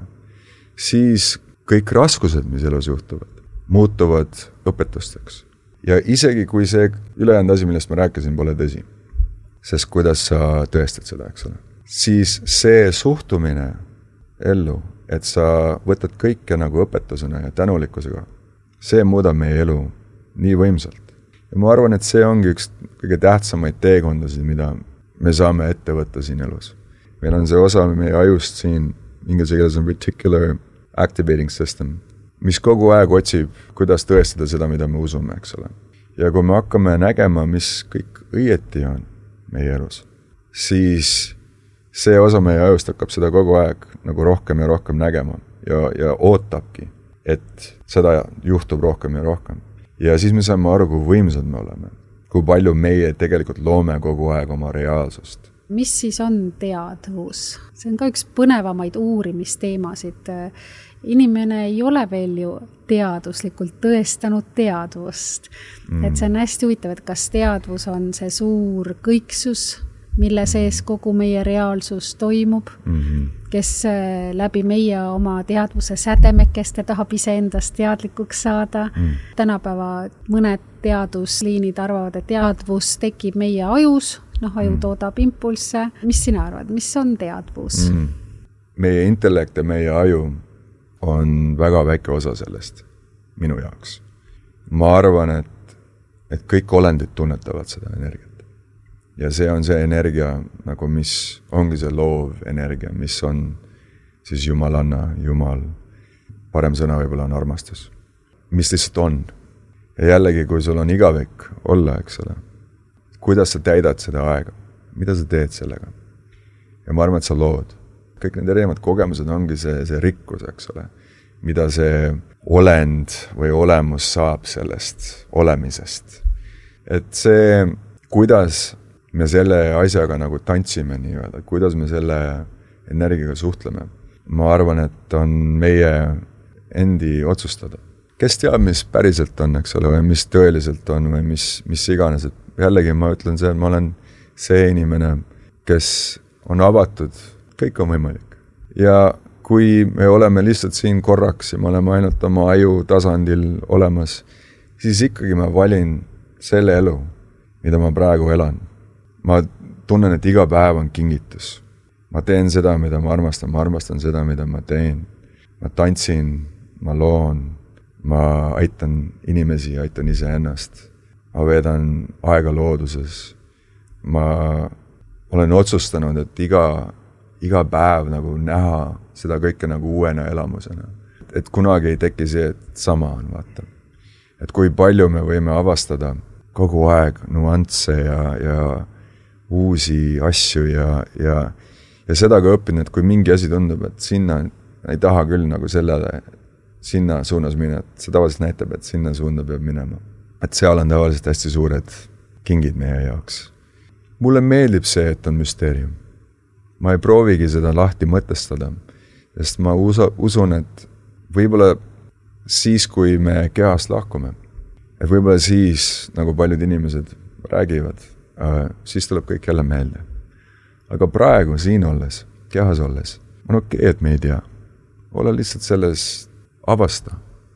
S1: Siis kõik raskused, mis elus juhtuvad, muutuvad õpetusteks. Ja isegi kui see ülejäänud asi, millest ma rääkisin, pole tõsi, sest kuidas sa tõestad seda, eks ole, siis see suhtumine ellu, et sa võtad kõike nagu õpetusena ja tänulikkusega, see muudab meie elu nii võimsalt. Ja ma arvan, et see ongi üks kõige tähtsamaid teekondasid, mida me saame ette võtta siin elus. Meil on see osa meie ajust siin, inglise keeles on reticular activating system, mis kogu aeg otsib, kuidas tõestada seda, mida me usume, eks ole. Ja kui me hakkame nägema, mis kõik õieti on meie elus, siis see osa meie ajust hakkab seda kogu aeg nagu rohkem ja rohkem nägema ja ootabki, et seda juhtub rohkem ja rohkem. Ja siis me saame aru, kui võimsad me oleme, kui palju meie tegelikult loome kogu aeg oma reaalsust.
S2: Mis siis on teadvus? See on ka üks põnevamaid uurimisteemasid. Inimene ei ole veel ju teaduslikult tõestanud teadvust. Et see on hästi huvitav, et kas teadvus on see suur kõiksus, mille sees kogu meie reaalsus toimub, kes läbi meie oma teadvuse sädemekeste tahab iseendast teadlikuks saada. Tänapäeva mõned teadusliinid arvavad, et teadvus tekib meie ajus, aju toodab impulsse. Mis sina arvad, mis on teadvus?
S1: Meie intellekt ja meie aju on väga väike osa sellest minu jaoks. Ma arvan, et kõik olendid tunnetavad seda energiat. Ja see on see energia, nagu mis ongi see loov energia, mis on siis jumalanna, jumal, parem sõna võib-olla on armastus. Mis lihtsalt on. Ja jällegi, kui sul on igavik olla, eks ole, kuidas sa täidad seda aega, mida sa teed sellega. Ja ma arvan, et sa lood. Kõik need erinevad kogemused ongi see rikkus, eks ole, mida see olend või olemus saab sellest olemisest. Et see, kuidas me selle asjaga nagu tantsime nii-öelda, kuidas me selle energiaga suhtleme. Ma arvan, et on meie endi otsustada. Kes teab, mis päriselt on, eks ole, või mis tõeliselt on, või mis iganes. Et jällegi ma ütlen see, et ma olen see inimene, kes on avatud, kõik on võimalik. Ja kui me oleme lihtsalt siin korraks ja me oleme ainult oma aju tasandil olemas, siis ikkagi ma valin selle elu, mida ma praegu elan. Ma tunnen, et iga päev on kingitus. Ma teen seda, mida ma armastan seda, mida ma teen. Ma tantsin, ma loon, ma aitan inimesi, aitan iseennast. Ma veedan aega looduses. Ma olen otsustanud, et iga päev nagu näha seda kõike nagu uuena elamusena. Et kunagi ei teki see, et sama on, vaata. Et kui palju me võime avastada kogu aeg nuansse ja uusi asju ja seda ka õppin, et kui mingi asi tundub, et sinna ei taha küll nagu sinna suunas minna, et see tavaliselt näitab, et sinna suunda peab minema. Et seal on tavaliselt hästi suured kingid meie jaoks. Mulle meeldib see, et on müsteerium. Ma ei proovigi seda lahti mõtestada, sest ma usun, et võib-olla siis, kui me kehast lahkume, et võib-olla siis, nagu paljud inimesed räägivad, siis tuleb kõik jälle meelde. Aga praegu siin olles, kehas olles, on okei, et me ei tea. Ole lihtsalt selles avasta.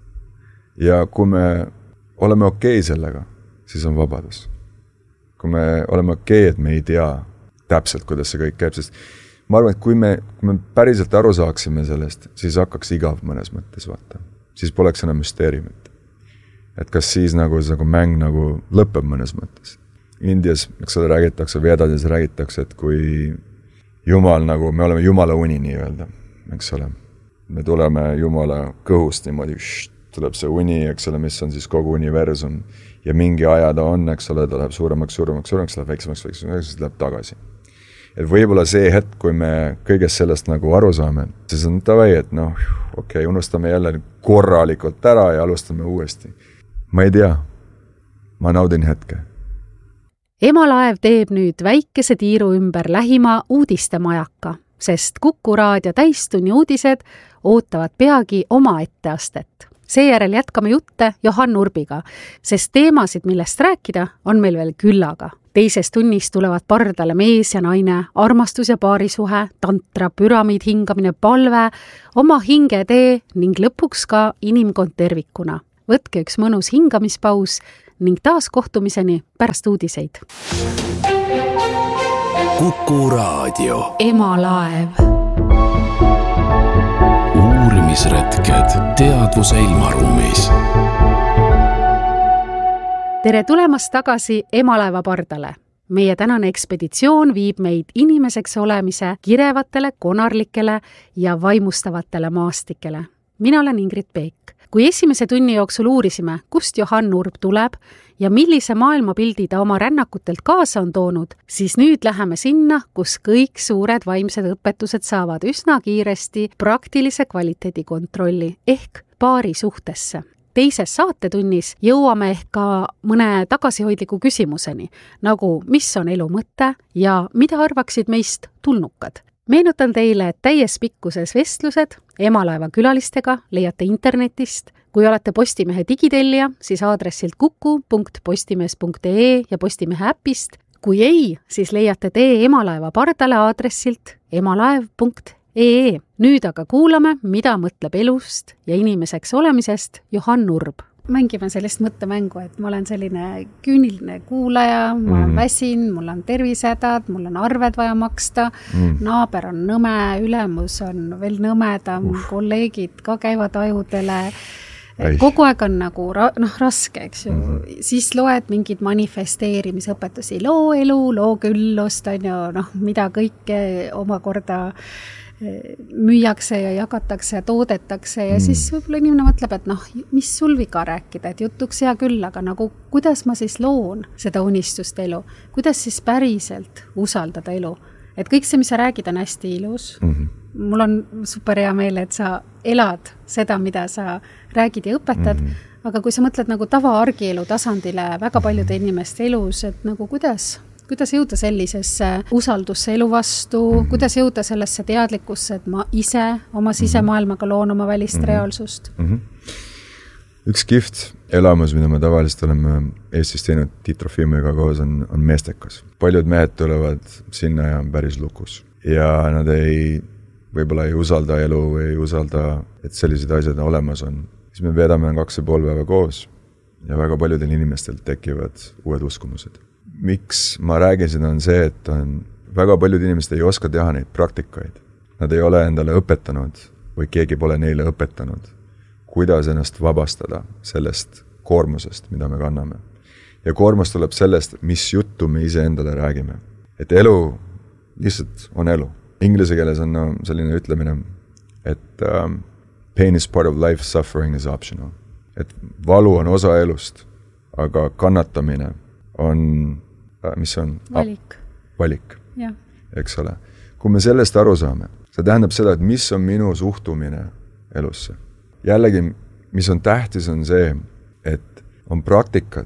S1: Ja kui me oleme okei sellega, siis on vabadus. Kui me oleme okei, et me ei tea täpselt, kuidas see kõik käib, sest ma arvan, et kui me päriselt aru saaksime sellest, siis hakkaks igav mõnes mõttes vaata. Siis poleks enam müsteeriumit. Et kas siis nagu mäng nagu lõpeb mõnes mõttes. Indias, eks ole, räägitakse, Vedades räägitakse, et kui Jumal nagu, me oleme Jumala uni nii-öelda, eks ole. Me tuleme Jumala kõhust niimoodi, tuleb see uni, eks ole, mis on siis kogu universum ja mingi aja ta on, eks ole, ta läheb suuremaks, läheb väiksemaks, siis läheb tagasi. Et võib-olla see hetk, kui me kõigest sellest nagu aru saame, siis on tavai, et okei, unustame jälle korralikult ära ja alustame uuesti. Ma ei tea, ma naudin hetke.
S2: Emalaev teeb nüüd väikese tiiru ümber lähima uudistemajaka, sest Kuku Raadio täistunni uudised ootavad peagi oma etteastet. Seejärel jätkame jutte Johan Urbiga, sest teemasid, millest rääkida, on meil veel küllaga. Teises tunnis tulevad pardale mees ja naine, armastus ja paarisuhe, tantra, püramiid, hingamine, palve, oma hingetee ning lõpuks ka inimkond tervikuna. Võtke üks mõnus hingamispaus ning taas kohtumiseni pärast uudiseid.
S3: Kuku Raadio.
S2: Emalaev.
S3: Uurimisretked teadvuse ilmaruumis.
S2: Tere tulemast tagasi Emalaeva pardale. Meie tänane ekspeditsioon viib meid inimeseks olemise kirevatele, konarlikele ja vaimustavatele maastikele. Mina olen Ingrid Peek. Kui esimese tunni jooksul uurisime, kust Johan Urb tuleb ja millise maailmapildi ta oma rännakutelt kaasa on toonud, siis nüüd läheme sinna, kus kõik suured vaimsed õpetused saavad üsna kiiresti praktilise kvaliteedikontrolli ehk paari suhtesse. Teises saatetunnis jõuame ehk ka mõne tagasihoidliku küsimuseni, nagu mis on elu mõte ja mida arvaksid meist tulnukad. Meenutan teile, et täies pikkuses vestlused Emalaeva külalistega leiate internetist. Kui olete Postimehe digitellija, siis aadressilt kuku.postimees.ee ja Postimehe äpist. Kui ei, siis leiate tee Emalaeva pardale aadressilt emalaev.ee. Nüüd aga kuulame, mida mõtleb elust ja inimeseks olemisest Johan Urb. Mängime sellist mõttemängu, et ma olen selline küüniline kuulaja, ma olen väsin, mul on tervisehädad, mul on arved vaja maksta, naaber on nõme, ülemus on veel nõmedam, kolleegid ka käivad ajudele. Kogu aeg on nagu raske, eks ju. Siis loed mingid manifesteerimisõpetusi, loo elu, loo küllust, on ju, mida kõike omakorda müüakse ja jagatakse ja toodetakse ja siis võib-olla inimene mõtleb, et mis sul viga rääkida, et jutuks hea küll, aga nagu kuidas ma siis loon seda unistust elu, kuidas siis päriselt usaldada elu, et kõik see, mis sa räägid, on hästi ilus. Mul on super hea meel, et sa elad seda, mida sa räägid ja õpetad, aga kui sa mõtled nagu tava-argielu tasandile väga paljude inimeste elus, et nagu kuidas jõuda sellisesse usaldusse elu vastu, kuidas jõuda sellesse teadlikkusse, et ma ise oma sisemaailmaga loon oma välist reaalsust?
S1: Üks kihvt elamus, mida me tavaliselt oleme Eestis teinud Tiit Trofimoviga koos, on meestekas. Paljud mehed tulevad sinna ja on päris lukus. Ja nad võib-olla ei usalda elu või ei usalda, et sellised asjad olemas on. Siis me veedame 2,5 päeva koos ja väga paljudel inimestel tekivad uued uskumused. Miks ma räägin seda on see, et väga paljud inimesed ei oska teha neid praktikaid. Nad ei ole endale õpetanud või keegi pole neile õpetanud, kuidas ennast vabastada sellest koormusest, mida me kanname. Ja koormus tuleb sellest, mis juttu me ise endale räägime. Et elu lihtsalt on elu. Inglise keeles on selline ütlemine, et pain is part of life, suffering is optional. Et valu on osa elust, aga kannatamine on, mis on? Valik.
S2: Ja.
S1: Eks ole. Kui me sellest aru saame, see tähendab seda, et mis on minu suhtumine elusse. Jällegi, mis on tähtis, on see, et on praktikad,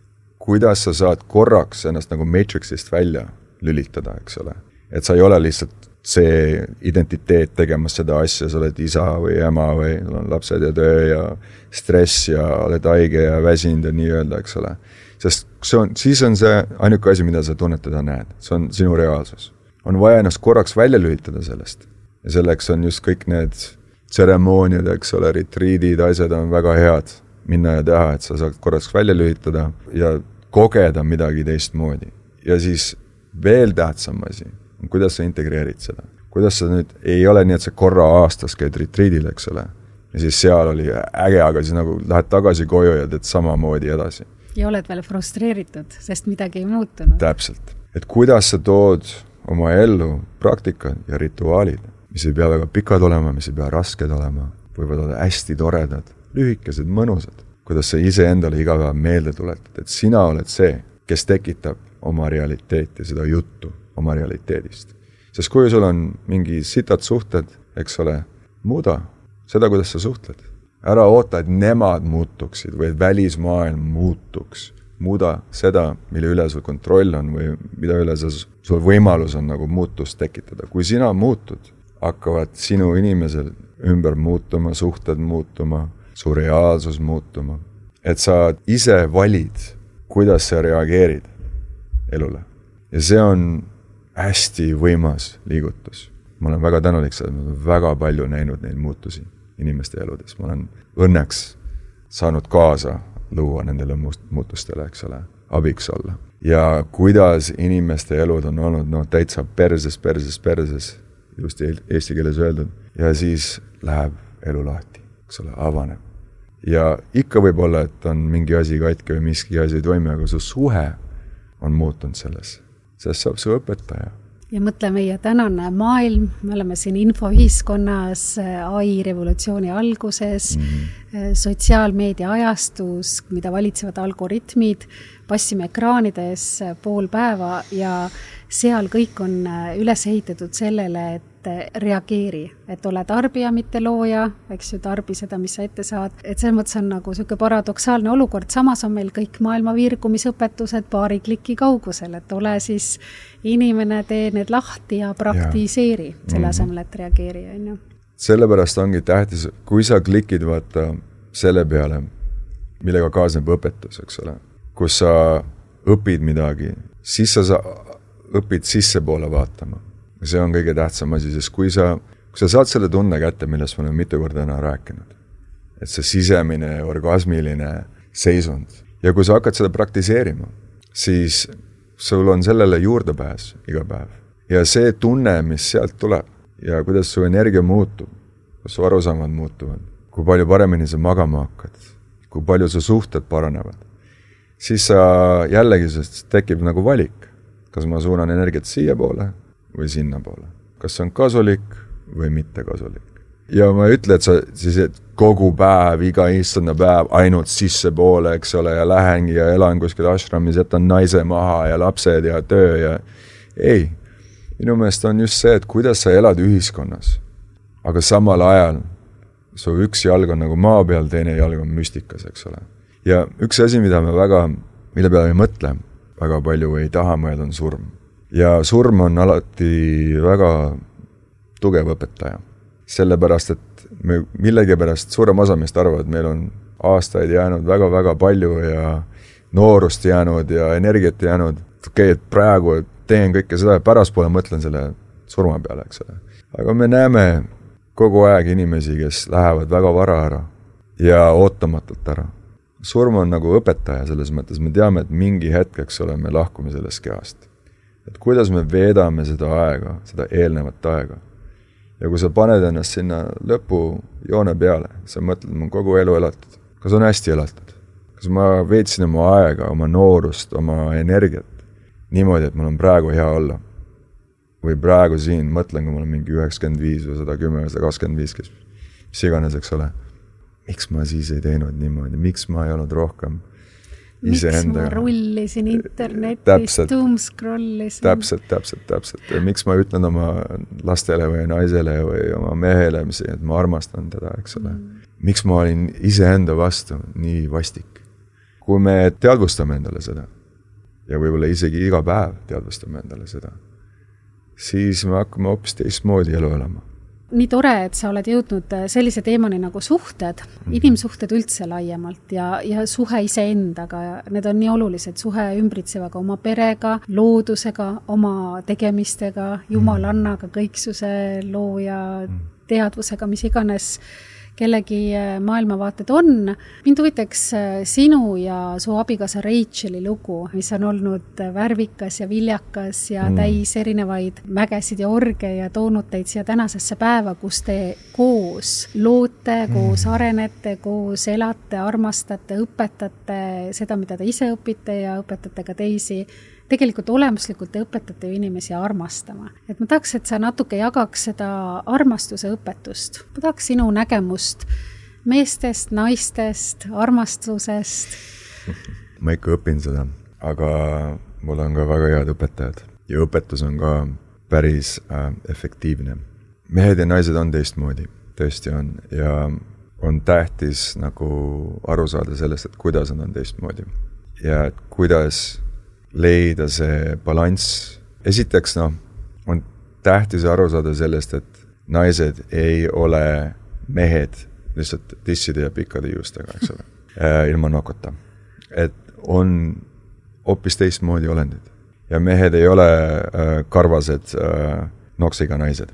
S1: kuidas sa saad korraks ennast nagu Matrixist välja lülitada, eks ole. Et sa ei ole lihtsalt see identiteet tegemas seda asja, sa oled isa või ema või on lapsed ja töö ja stress ja oled haige ja väsinud ja nii öelda, eks ole. Sest siis on see ainuke asi, mida sa tunnetada näed. See on sinu reaalsus. On vaja ennast korraks välja lülitada sellest. Ja selleks on just kõik need tseremooniad, eks ole, retriidid, asjad on väga head minna ja teha, et sa saad korraks välja lülitada ja kogeda midagi teistmoodi. Ja siis veel tähtsam asi, kuidas sa integreerid seda. Kuidas sa nüüd ei ole nii, et sa korra aastas käid retriidil, eks ole. Ja siis seal oli äge, aga siis nagu lähed tagasi koju ja teed samamoodi edasi.
S2: Ja oled veel frustreeritud, sest midagi ei muutunud.
S1: Täpselt. Et kuidas sa tood oma ellu praktikad ja rituaalid, mis ei pea väga pikad olema, mis ei pea rasked olema, võivad olla hästi toredad, lühikesed, mõnusad. Kuidas sa ise endale iga päev meelde tuletad, et sina oled see, kes tekitab oma realiteeti, seda juttu oma realiteedist. Sest kui sul on mingi sitad suhted, eks ole, muuda seda, kuidas sa suhtled. Ära oota, et nemad muutuksid või et välismaailm muutuks. Muuda seda, mille üle sul kontroll on või mida üle sul võimalus on nagu muutust tekitada. Kui sina muutud, hakkavad sinu inimesel ümber muutuma, suhted muutuma, su reaalsus muutuma, et sa ise valid, kuidas sa reageerid elule. Ja see on hästi võimas liigutus. Ma olen väga tänulik, et ma olen väga palju näinud neid muutusi inimeste eludes. Ma olen õnneks saanud kaasa luua nendele muutustele, eks ole, abiks olla. Ja kuidas inimeste elud on olnud täitsa perses, just eesti keeles öeldud. Ja siis läheb elu lahti, eks ole, avaneb. Ja ikka võib olla, et on mingi asi katki või miski asi ei toimi, aga su suhe on muutunud selles. Sest saab su õpetaja.
S2: Ja mõtle meie tänane maailm, me oleme siin infoühiskonnas, AI revolutsiooni alguses, sotsiaalmeedia ajastus, mida valitsevad algoritmid, passime ekraanides pool päeva ja seal kõik on üles ehitatud sellele, et reageeri, et ole tarbija, mitte looja, eks ju, tarbi seda, mis sa ette saad. Et selles mõttes on nagu selline paradoksaalne olukord, samas on meil kõik maailma virgumisõpetused paari kliki kaugusel, et ole siis inimene, tee need lahti ja praktiseeri selle asemel, et reageeri.
S1: Sellepärast ongi tähtis, kui sa klikid vaata selle peale, millega kaasneb õpetus, eks ole, kus sa õpid midagi, siis sa õpid sisse poole vaatama. See on kõige tähtsam asi, sest kui sa saad selle tunne kätte, millest me oleme mitu korda täna rääkinud, et see sisemine, orgasmiline seisund, ja kui sa hakkad seda praktiseerima, siis sul on sellele juurdepääs iga päev. Ja see tunne, mis sealt tuleb ja kuidas su energia muutub, kas su arusaamad muutuvad, kui palju paremini sa magama hakkad, kui palju su suhted paranevad, siis sa jällegi tekib nagu valik, kas ma suunan energiat siia poole või sinna poole. Kas see on kasulik või mitte kasulik. Ja ma ütle, et sa siis kogu päev, iga istunda päev ainult sisse poole, eks ole, ja lähengi ja elan kuskil ashramis, jätan naise maha ja lapsed ja töö ja ei. Minu meelest on just see, et kuidas sa elad ühiskonnas, aga samal ajal su üks jalg on nagu maa peal, teine jalg on müstikas, eks ole. Ja üks asi, mille peale ei mõtle väga palju või ei taha mõelda, on surm. Ja surm on alati väga tugev õpetaja. Sellepärast, et me millegipärast suurem osa meist arvavad, et meil on aastaid jäänud väga-väga palju ja noorust jäänud ja energiat jäänud. Okei, et praegu teen kõike seda ja päraspoole mõtlen selle surma peale, eks ole. Aga me näeme kogu aeg inimesi, kes lähevad väga vara ära ja ootamatult ära. Surm on nagu õpetaja selles mõttes. Me teame, et mingi hetk, eks ole, me lahkume sellest kehast. Et kuidas me veedame seda aega, seda eelnevat aega. Ja kui sa paned ennast sinna lõpujoone peale, sa mõtled, ma kogu elu elatud. Kas on hästi elatud? Kas ma veetsin oma aega, oma noorust, oma energiat niimoodi, et mul on praegu hea olla? Või praegu siin mõtlen, kui mul on mingi 95 või 110 või 125, mis iganes, eks ole. Miks ma siis ei teinud niimoodi? Miks ma ei olnud rohkem iseendaga?
S2: Miks ma rullisin internetis, doomscrollisin?
S1: Täpselt. Ja miks ma ütlen oma lastele või naisele või oma mehele, et ma armastan teda, eks ole. Miks ma olin iseenda vastu nii vastik? Kui me teadvustame endale seda, ja võib-olla isegi iga päev teadvustame endale seda, siis me hakkame hoopis teistmoodi elu elama.
S2: Nii tore, et sa oled jõudnud sellise teemani nagu suhted, inimsuhted üldse laiemalt ja suhe iseendaga. Need on nii olulised, suhe ümbritsevaga oma perega, loodusega, oma tegemistega, jumalannaga, kõiksuse looja, teadvusega, mis iganes kellegi maailmavaated on. Mind huvitaks sinu ja su abikaasa Racheli lugu, mis on olnud värvikas ja viljakas ja täis erinevaid mägesid ja orge ja toonud teid siia tänasesse päeva, kus te koos loote, koos arenete, koos elate, armastate, õpetate seda, mida te ise õpite ja õpetate ka teisi. Tegelikult olemuslikult te õpetate ju inimesi armastama. Et ma tahaks, et sa natuke jagaks seda armastuse õpetust. Ma tahaks sinu nägemust meestest, naistest, armastusest.
S1: Ma ikka õpin seda, aga mul on ka väga head õpetajad. Ja õpetus on ka päris efektiivne. Mehed ja naised on teistmoodi, tõesti on. Ja on tähtis nagu aru saada sellest, et kuidas nad on teistmoodi. Ja et kuidas leida see balanss. Esiteks, on tähtis aru saada sellest, et naised ei ole mehed lihtsalt tisside ja pikkade juustega, eks ole, ilma nokota. Et on hoopis teistmoodi olendid. Ja mehed ei ole karvased noksiga naised.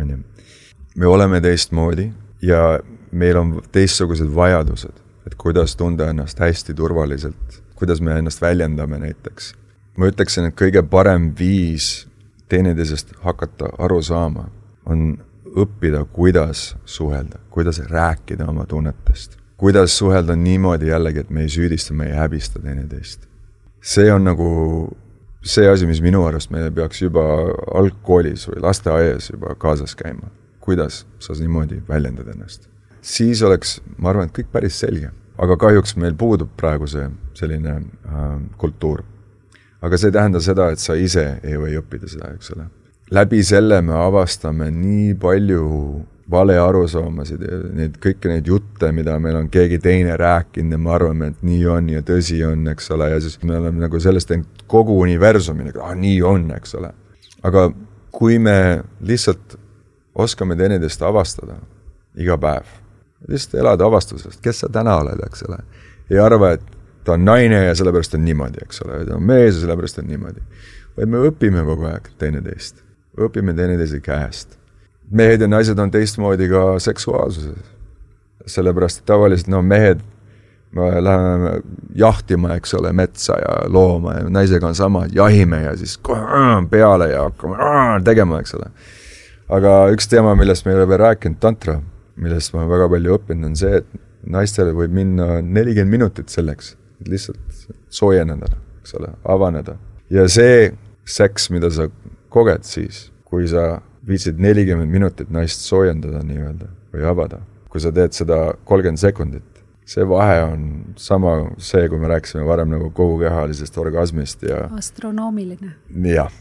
S1: Me oleme teistmoodi ja meil on teistsugused vajadused, et kuidas tunda ennast hästi turvaliselt, kuidas me ennast väljendame näiteks. Ma ütleksin, et kõige parem viis teineteisest hakata aru saama on õppida, kuidas suhelda, kuidas rääkida oma tunnetest, kuidas suhelda niimoodi jällegi, et me ei süüdista, me ei häbista teineteist. See on nagu see asi, mis minu arust meile peaks juba algkoolis või lasteaias juba kaasas käima. Kuidas sa niimoodi väljendad ennast. Siis oleks, ma arvan, et kõik päris selge. Aga kahjuks meil puudub praegu see selline kultuur. Aga see tähendab seda, et sa ise ei või õppida seda, eks ole. Läbi selle me avastame nii palju vale arusaamasid ja kõiki neid jutte, mida meil on keegi teine rääkinud ja me arvame, et nii on ja tõsi on, eks ole. Ja siis me oleme nagu sellest teinud kogu universumi, nii on, eks ole. Aga kui me lihtsalt oskame teineteist avastada iga päev, lihtsalt elada avastusest, kes sa täna oled, eks ole. Ei arva, et ta on naine ja sellepärast on niimoodi, eks ole. Ta on mees ja sellepärast on niimoodi. Vaid me õpime kogu aeg teineteist. Õpime teineteise käest. Mehed ja naised on teistmoodi ka seksuaalsuses. Sellepärast, et tavaliselt mehed me läheme jahtima, eks ole, metsa ja looma ja naisega on sama, jahime ja siis peale ja hakkame tegema, eks ole. Aga üks teema, millest me ei ole veel rääkinud, tantra, millest ma väga palju õppinud, on see, et naistele võib minna 40 minutit selleks, et lihtsalt soojeneda, eks ole, avaneda. Ja see seks, mida sa koged siis, kui sa viitsid 40 minutit naist soojendada nii-öelda või avada, kui sa teed seda 30 sekundit, see vahe on sama see, kui me rääkisime varem nagu kogukehalisest orgasmist ja
S2: astronoomiline.
S1: Jah,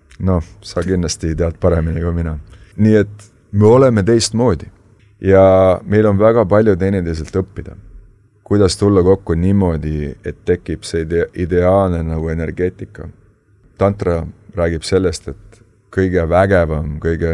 S1: sa kindlasti tead paremini kui mina. Nii et me oleme teistmoodi ja meil on väga palju teineteiselt õppida. Kuidas tulla kokku niimoodi, et tekib see ideaalne nagu energeetika. Tantra räägib sellest, et kõige vägevam, kõige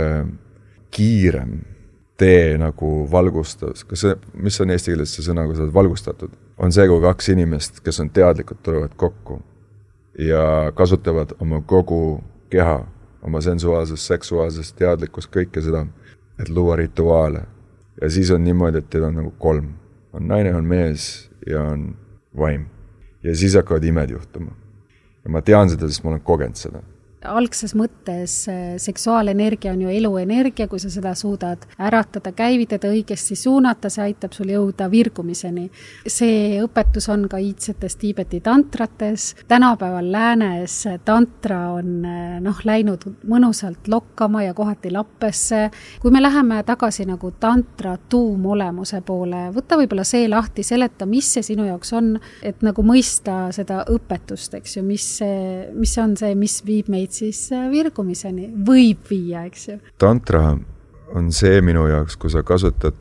S1: kiirem tee nagu valgustus, mis on eesti keeles see sõna, kui sa oled valgustatud, on see, kui kaks inimest, kes on teadlikud, tulevad kokku ja kasutavad oma kogu keha, oma sensuaalsust, seksuaalsust, teadlikkust, kõike seda, et luua rituaale. Ja siis on niimoodi, et teil on nagu 3. On naine, on mees ja on vaim. Ja siis hakkavad imed juhtuma. Ja ma tean seda, sest ma olen kogenud seda.
S2: Algses mõttes seksuaalenergia on ju eluenergia, kui sa seda suudad äratada, käivitada, õigesti suunata, see aitab sul jõuda virgumiseni. See õpetus on ka iidsetes Tiibeti tantrates. Tänapäeval läänes tantra on läinud mõnusalt lokkama ja kohati lappesse. Kui me läheme tagasi nagu tantra tuumolemuse poole, võta võib-olla see lahti, seleta, mis see sinu jaoks on, et nagu mõista seda õpetust, eks ju, mis on see, mis viib meid siis virgumiseni, võib viia, eks ju. Tantra
S1: on see minu jaoks, kui sa kasutad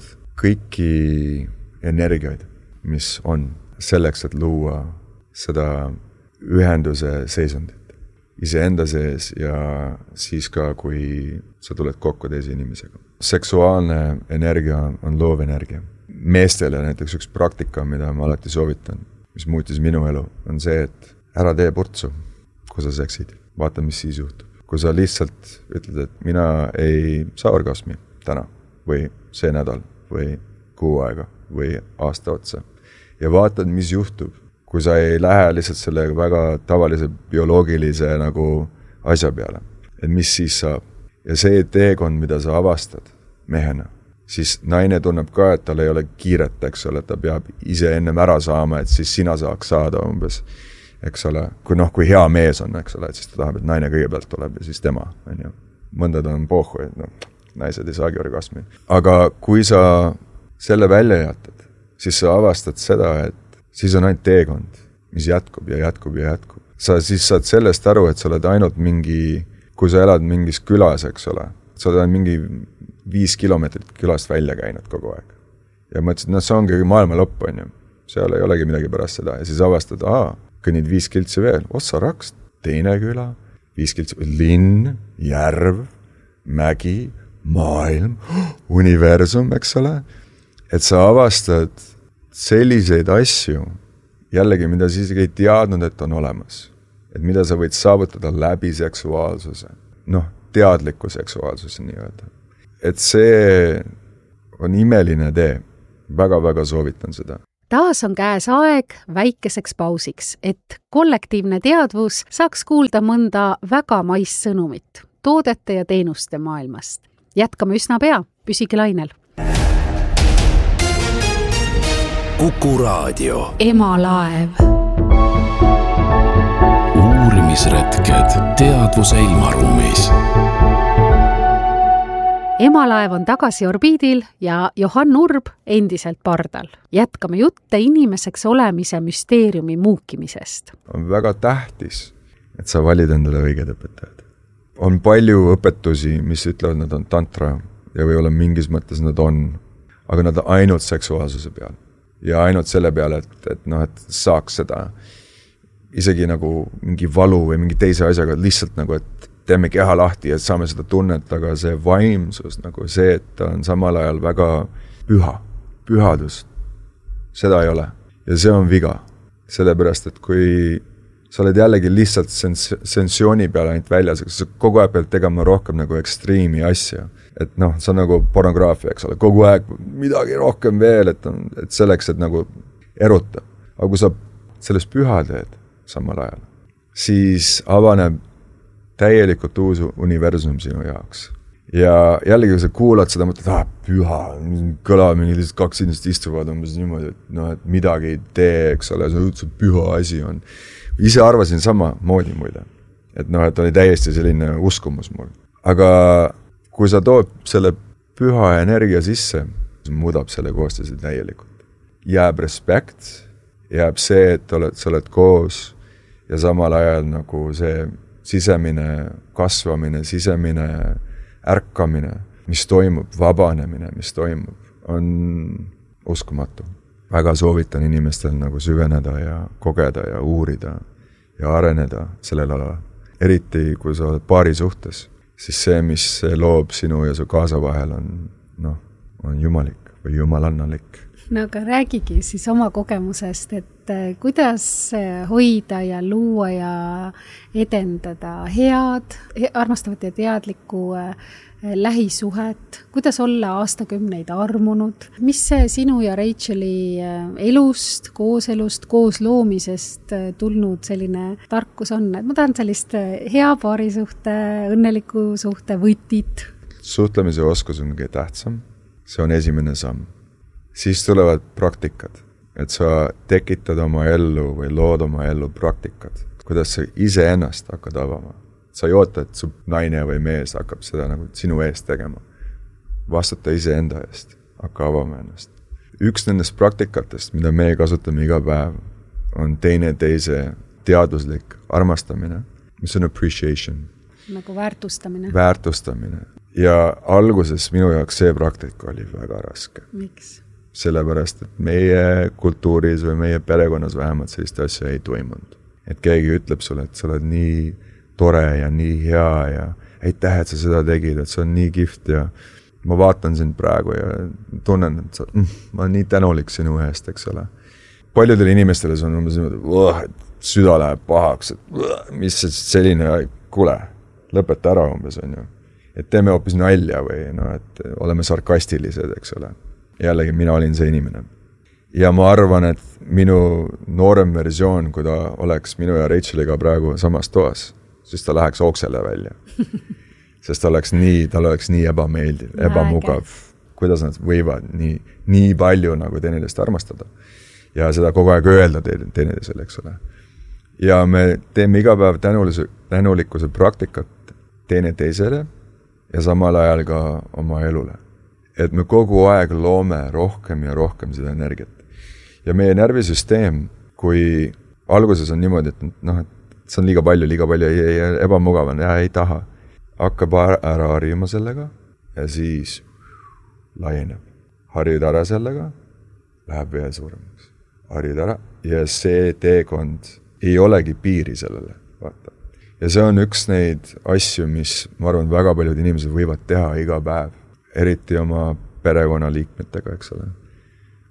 S1: kõiki energiaid, mis on selleks, et luua seda ühenduse seisundit iseenda sees ja siis ka, kui sa tuled kokku teise inimesega. Seksuaalne energia on loov energia. Meestele näiteks üks praktika, mida ma alati soovitan, mis muutis minu elu, on see, et ära tee purtsu, kui sa seksid. Vaata, mis siis juhtub. Kui sa lihtsalt ütled, et mina ei saa orgasmi täna või see nädal või kuu aega või aasta otsa ja vaatad, mis juhtub, kui sa ei lähe lihtsalt selle väga tavalise bioloogilise nagu asja peale, et mis siis saab. Ja see teekond, mida sa avastad mehena, siis naine tunneb ka, et tal ei ole kiiret, eks ole, ta peab ise ennem ära saama, et siis sina saaks saada umbes. Eks ole, kui hea mees on, eks ole, et siis ta tahab, et naine kõigepealt tuleb ja siis tema, on ju. Mõndad on pohhu, et naised ei saagi orgasmi. Aga kui sa selle välja jätad, siis sa avastad seda, et siis on ainult teekond, mis jätkub ja jätkub ja jätkub. Sa siis saad sellest aru, et sa oled ainult kui sa elad mingis külas, eks ole, sa oled mingi 5 kilomeetrit külast välja käinud kogu aeg. Ja mõtlesid, see ongi maailma lõpp, on ju. Seal ei olegi midagi pärast seda ja siis avastad, kõnnid 5 kiltsi veel, Ossa-Raks, teine küla, 5 kiltsi, linn, järv, mägi, maailm, universum, eks ole. et sa avastad selliseid asju, jällegi, mida sa isegi ei teadnud, et on olemas. Et mida sa võid saavutada läbi seksuaalsuse. Teadliku seksuaalsuse nii-öelda. Et see on imeline tee. Väga-väga soovitan seda.
S2: Taas on käes aeg väikeseks pausiks, et kollektiivne teadvus saaks kuulda mõnda väga maist sõnumit toodete ja teenuste maailmast. Jätkame üsna pea, püsige lainel.
S3: Kuku Raadio.
S2: Emalaev.
S3: Uurimisretked teadvuse ilmaruumis.
S2: Emalaev on tagasi orbiidil ja Johan Urb endiselt pardal. Jätkame jutte inimeseks olemise müsteeriumi muukimisest.
S1: On väga tähtis, et sa valid endale õiged õpetajad. On palju õpetusi, mis ütlevad, nad on tantra ja võib-olla mingis mõttes nad on, aga nad on ainult seksuaalsuse peal. Ja ainult selle peale, et saaks seda isegi nagu mingi valu või mingi teise asjaga lihtsalt nagu, et teeme keha lahti, et saame seda tunnet, aga see vaimsus, nagu see, et ta on samal ajal väga pühadus, seda ei ole. Ja see on viga, sellepärast, et kui sa oled jällegi lihtsalt sensatsiooni peale ainult väljas, aga sa kogu aeg pead tegema rohkem nagu ekstriimi asja. Et see on nagu pornograafia, eks ole, kogu aeg midagi rohkem veel, et selleks, et nagu eruta. Aga kui sa sellest püha teed samal ajal, siis avaneb täielikult uus universum sinu jaoks. Ja jällegi, kui sa kuulad seda, mõtled, püha, kõla, mingi kaks inimest istuvad umbes niimoodi, et midagi ei tee, eks ole, see püha asi on. Ise arvasin sama moodi muide, et oli täiesti selline uskumus mul. Aga kui sa tood selle püha energia sisse, muudab selle koostise täielikult. Jääb respekt, jääb see, et sa oled koos ja samal ajal nagu see sisemine kasvamine, sisemine ärkamine, mis toimub, vabanemine, mis toimub, on uskumatu. Väga soovitan inimestel nagu süveneda ja kogeda ja uurida ja areneda sellel alal. Eriti, kui sa oled paari suhtes, siis see, mis loob sinu ja su kaasa vahel on jumalik või jumalannalik.
S2: Aga räägigi siis oma kogemusest, et kuidas hoida ja luua ja edendada head, armastavat ja teadlikku lähisuhet, kuidas olla aastakümneid armunud, mis see sinu ja Racheli elust, koos loomisest tulnud selline tarkus on, et ma tahan sellist hea paarisuhte, õnneliku suhte võtit.
S1: Suhtlemise oskus on kõige tähtsam, see on esimene samm. Siis tulevad praktikad, et sa tekitad oma ellu või lood oma ellu praktikad, kuidas sa ise ennast hakkad avama. Sa ei oota, et su naine või mees hakkab seda nagu sinu eest tegema. Vastuta ise enda eest, hakka avama ennast. Üks nendest praktikatest, mida me kasutame iga päev, on teise teaduslik armastamine, mis on appreciation.
S2: Nagu väärtustamine.
S1: Väärtustamine. Ja alguses minu jaoks see praktika oli väga raske.
S2: Miks?
S1: Sellepärast, et meie kultuuris või meie perekonnas vähemalt sellist asja ei toimunud. Et keegi ütleb sulle, et sa oled nii tore ja nii hea ja aitäh, et sa seda tegid, et see on nii kihvt ja ma vaatan sind praegu ja tunnen, et ma olen nii tänulik sinu eest, eks ole. Paljudele inimestele see on umbes niimoodi, et süda läheb pahaks, et mis selline, kuule, lõpeta ära umbes on ju. Et teeme hoopis nalja või et oleme sarkastilised, eks ole. Jällegi, mina olin see inimene. Ja ma arvan, et minu noorem versioon, kui ta oleks minu ja Racheliga praegu samas toas, siis ta läheks oksele välja. Sest tal oleks nii ebameeldiv, ebamugav, kuidas nad võivad nii palju nagu teineteist armastada. Ja seda kogu aeg öelda teineteisele, eks ole. Ja me teeme iga päev tänulikkuse praktikat teineteisele ja samal ajal ka oma elule. Et me kogu aeg loome rohkem ja rohkem seda energiat. Ja meie närvisüsteem, kui alguses on niimoodi, et see on liiga palju, ebamugav on ja ei taha, hakkab ära harjuma sellega ja siis laieneb. Harjud ära sellega, läheb veel suuremaks. Harjud ära ja see teekond ei olegi piiri sellele, vaata. Ja see on üks neid asju, mis ma arvan, väga paljud inimesed võivad teha iga päev. Eriti oma perekonnaliikmetega, eks ole.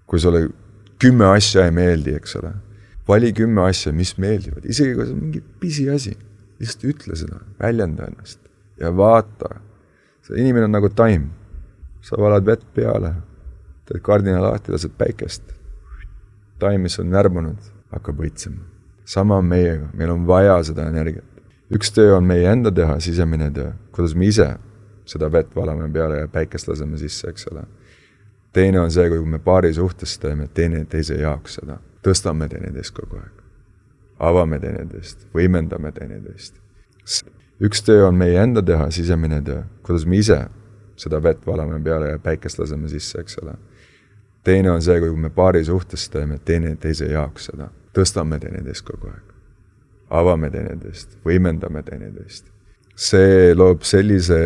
S1: kui sulle 10 asja ei meeldi, eks ole. Vali 10 asja, mis meeldivad. Isegi kui see on mingi pisiasi. Lihtsalt ütle seda, väljenda ennast ja vaata. See inimene on nagu taim. Sa valad vett peale, teed kardina lahti, lased päikest. Taim, mis on närmunud, hakkab võitsema. Sama on meiega, meil on vaja seda energiat. Üks töö on meie enda teha, sisemine töö, kuidas me ise seda vett valame peale ja päikest laseme sisse, eks ole. Teine on see, kui me paari suhtes teeme teise jaoks seda. Tõstame teineteist kogu aeg. Avame teineteist, võimendame teineteist. Üks töö on meie enda teha, sisemine töö, kuidas me ise seda vett valame peale ja päikest laseme sisse, eks ole. Teine on see, kui me paari suhtes teeme teise jaoks seda. Tõstame teineteist kogu aeg. Avame teineteist, võimendame teineteist. See loob sellise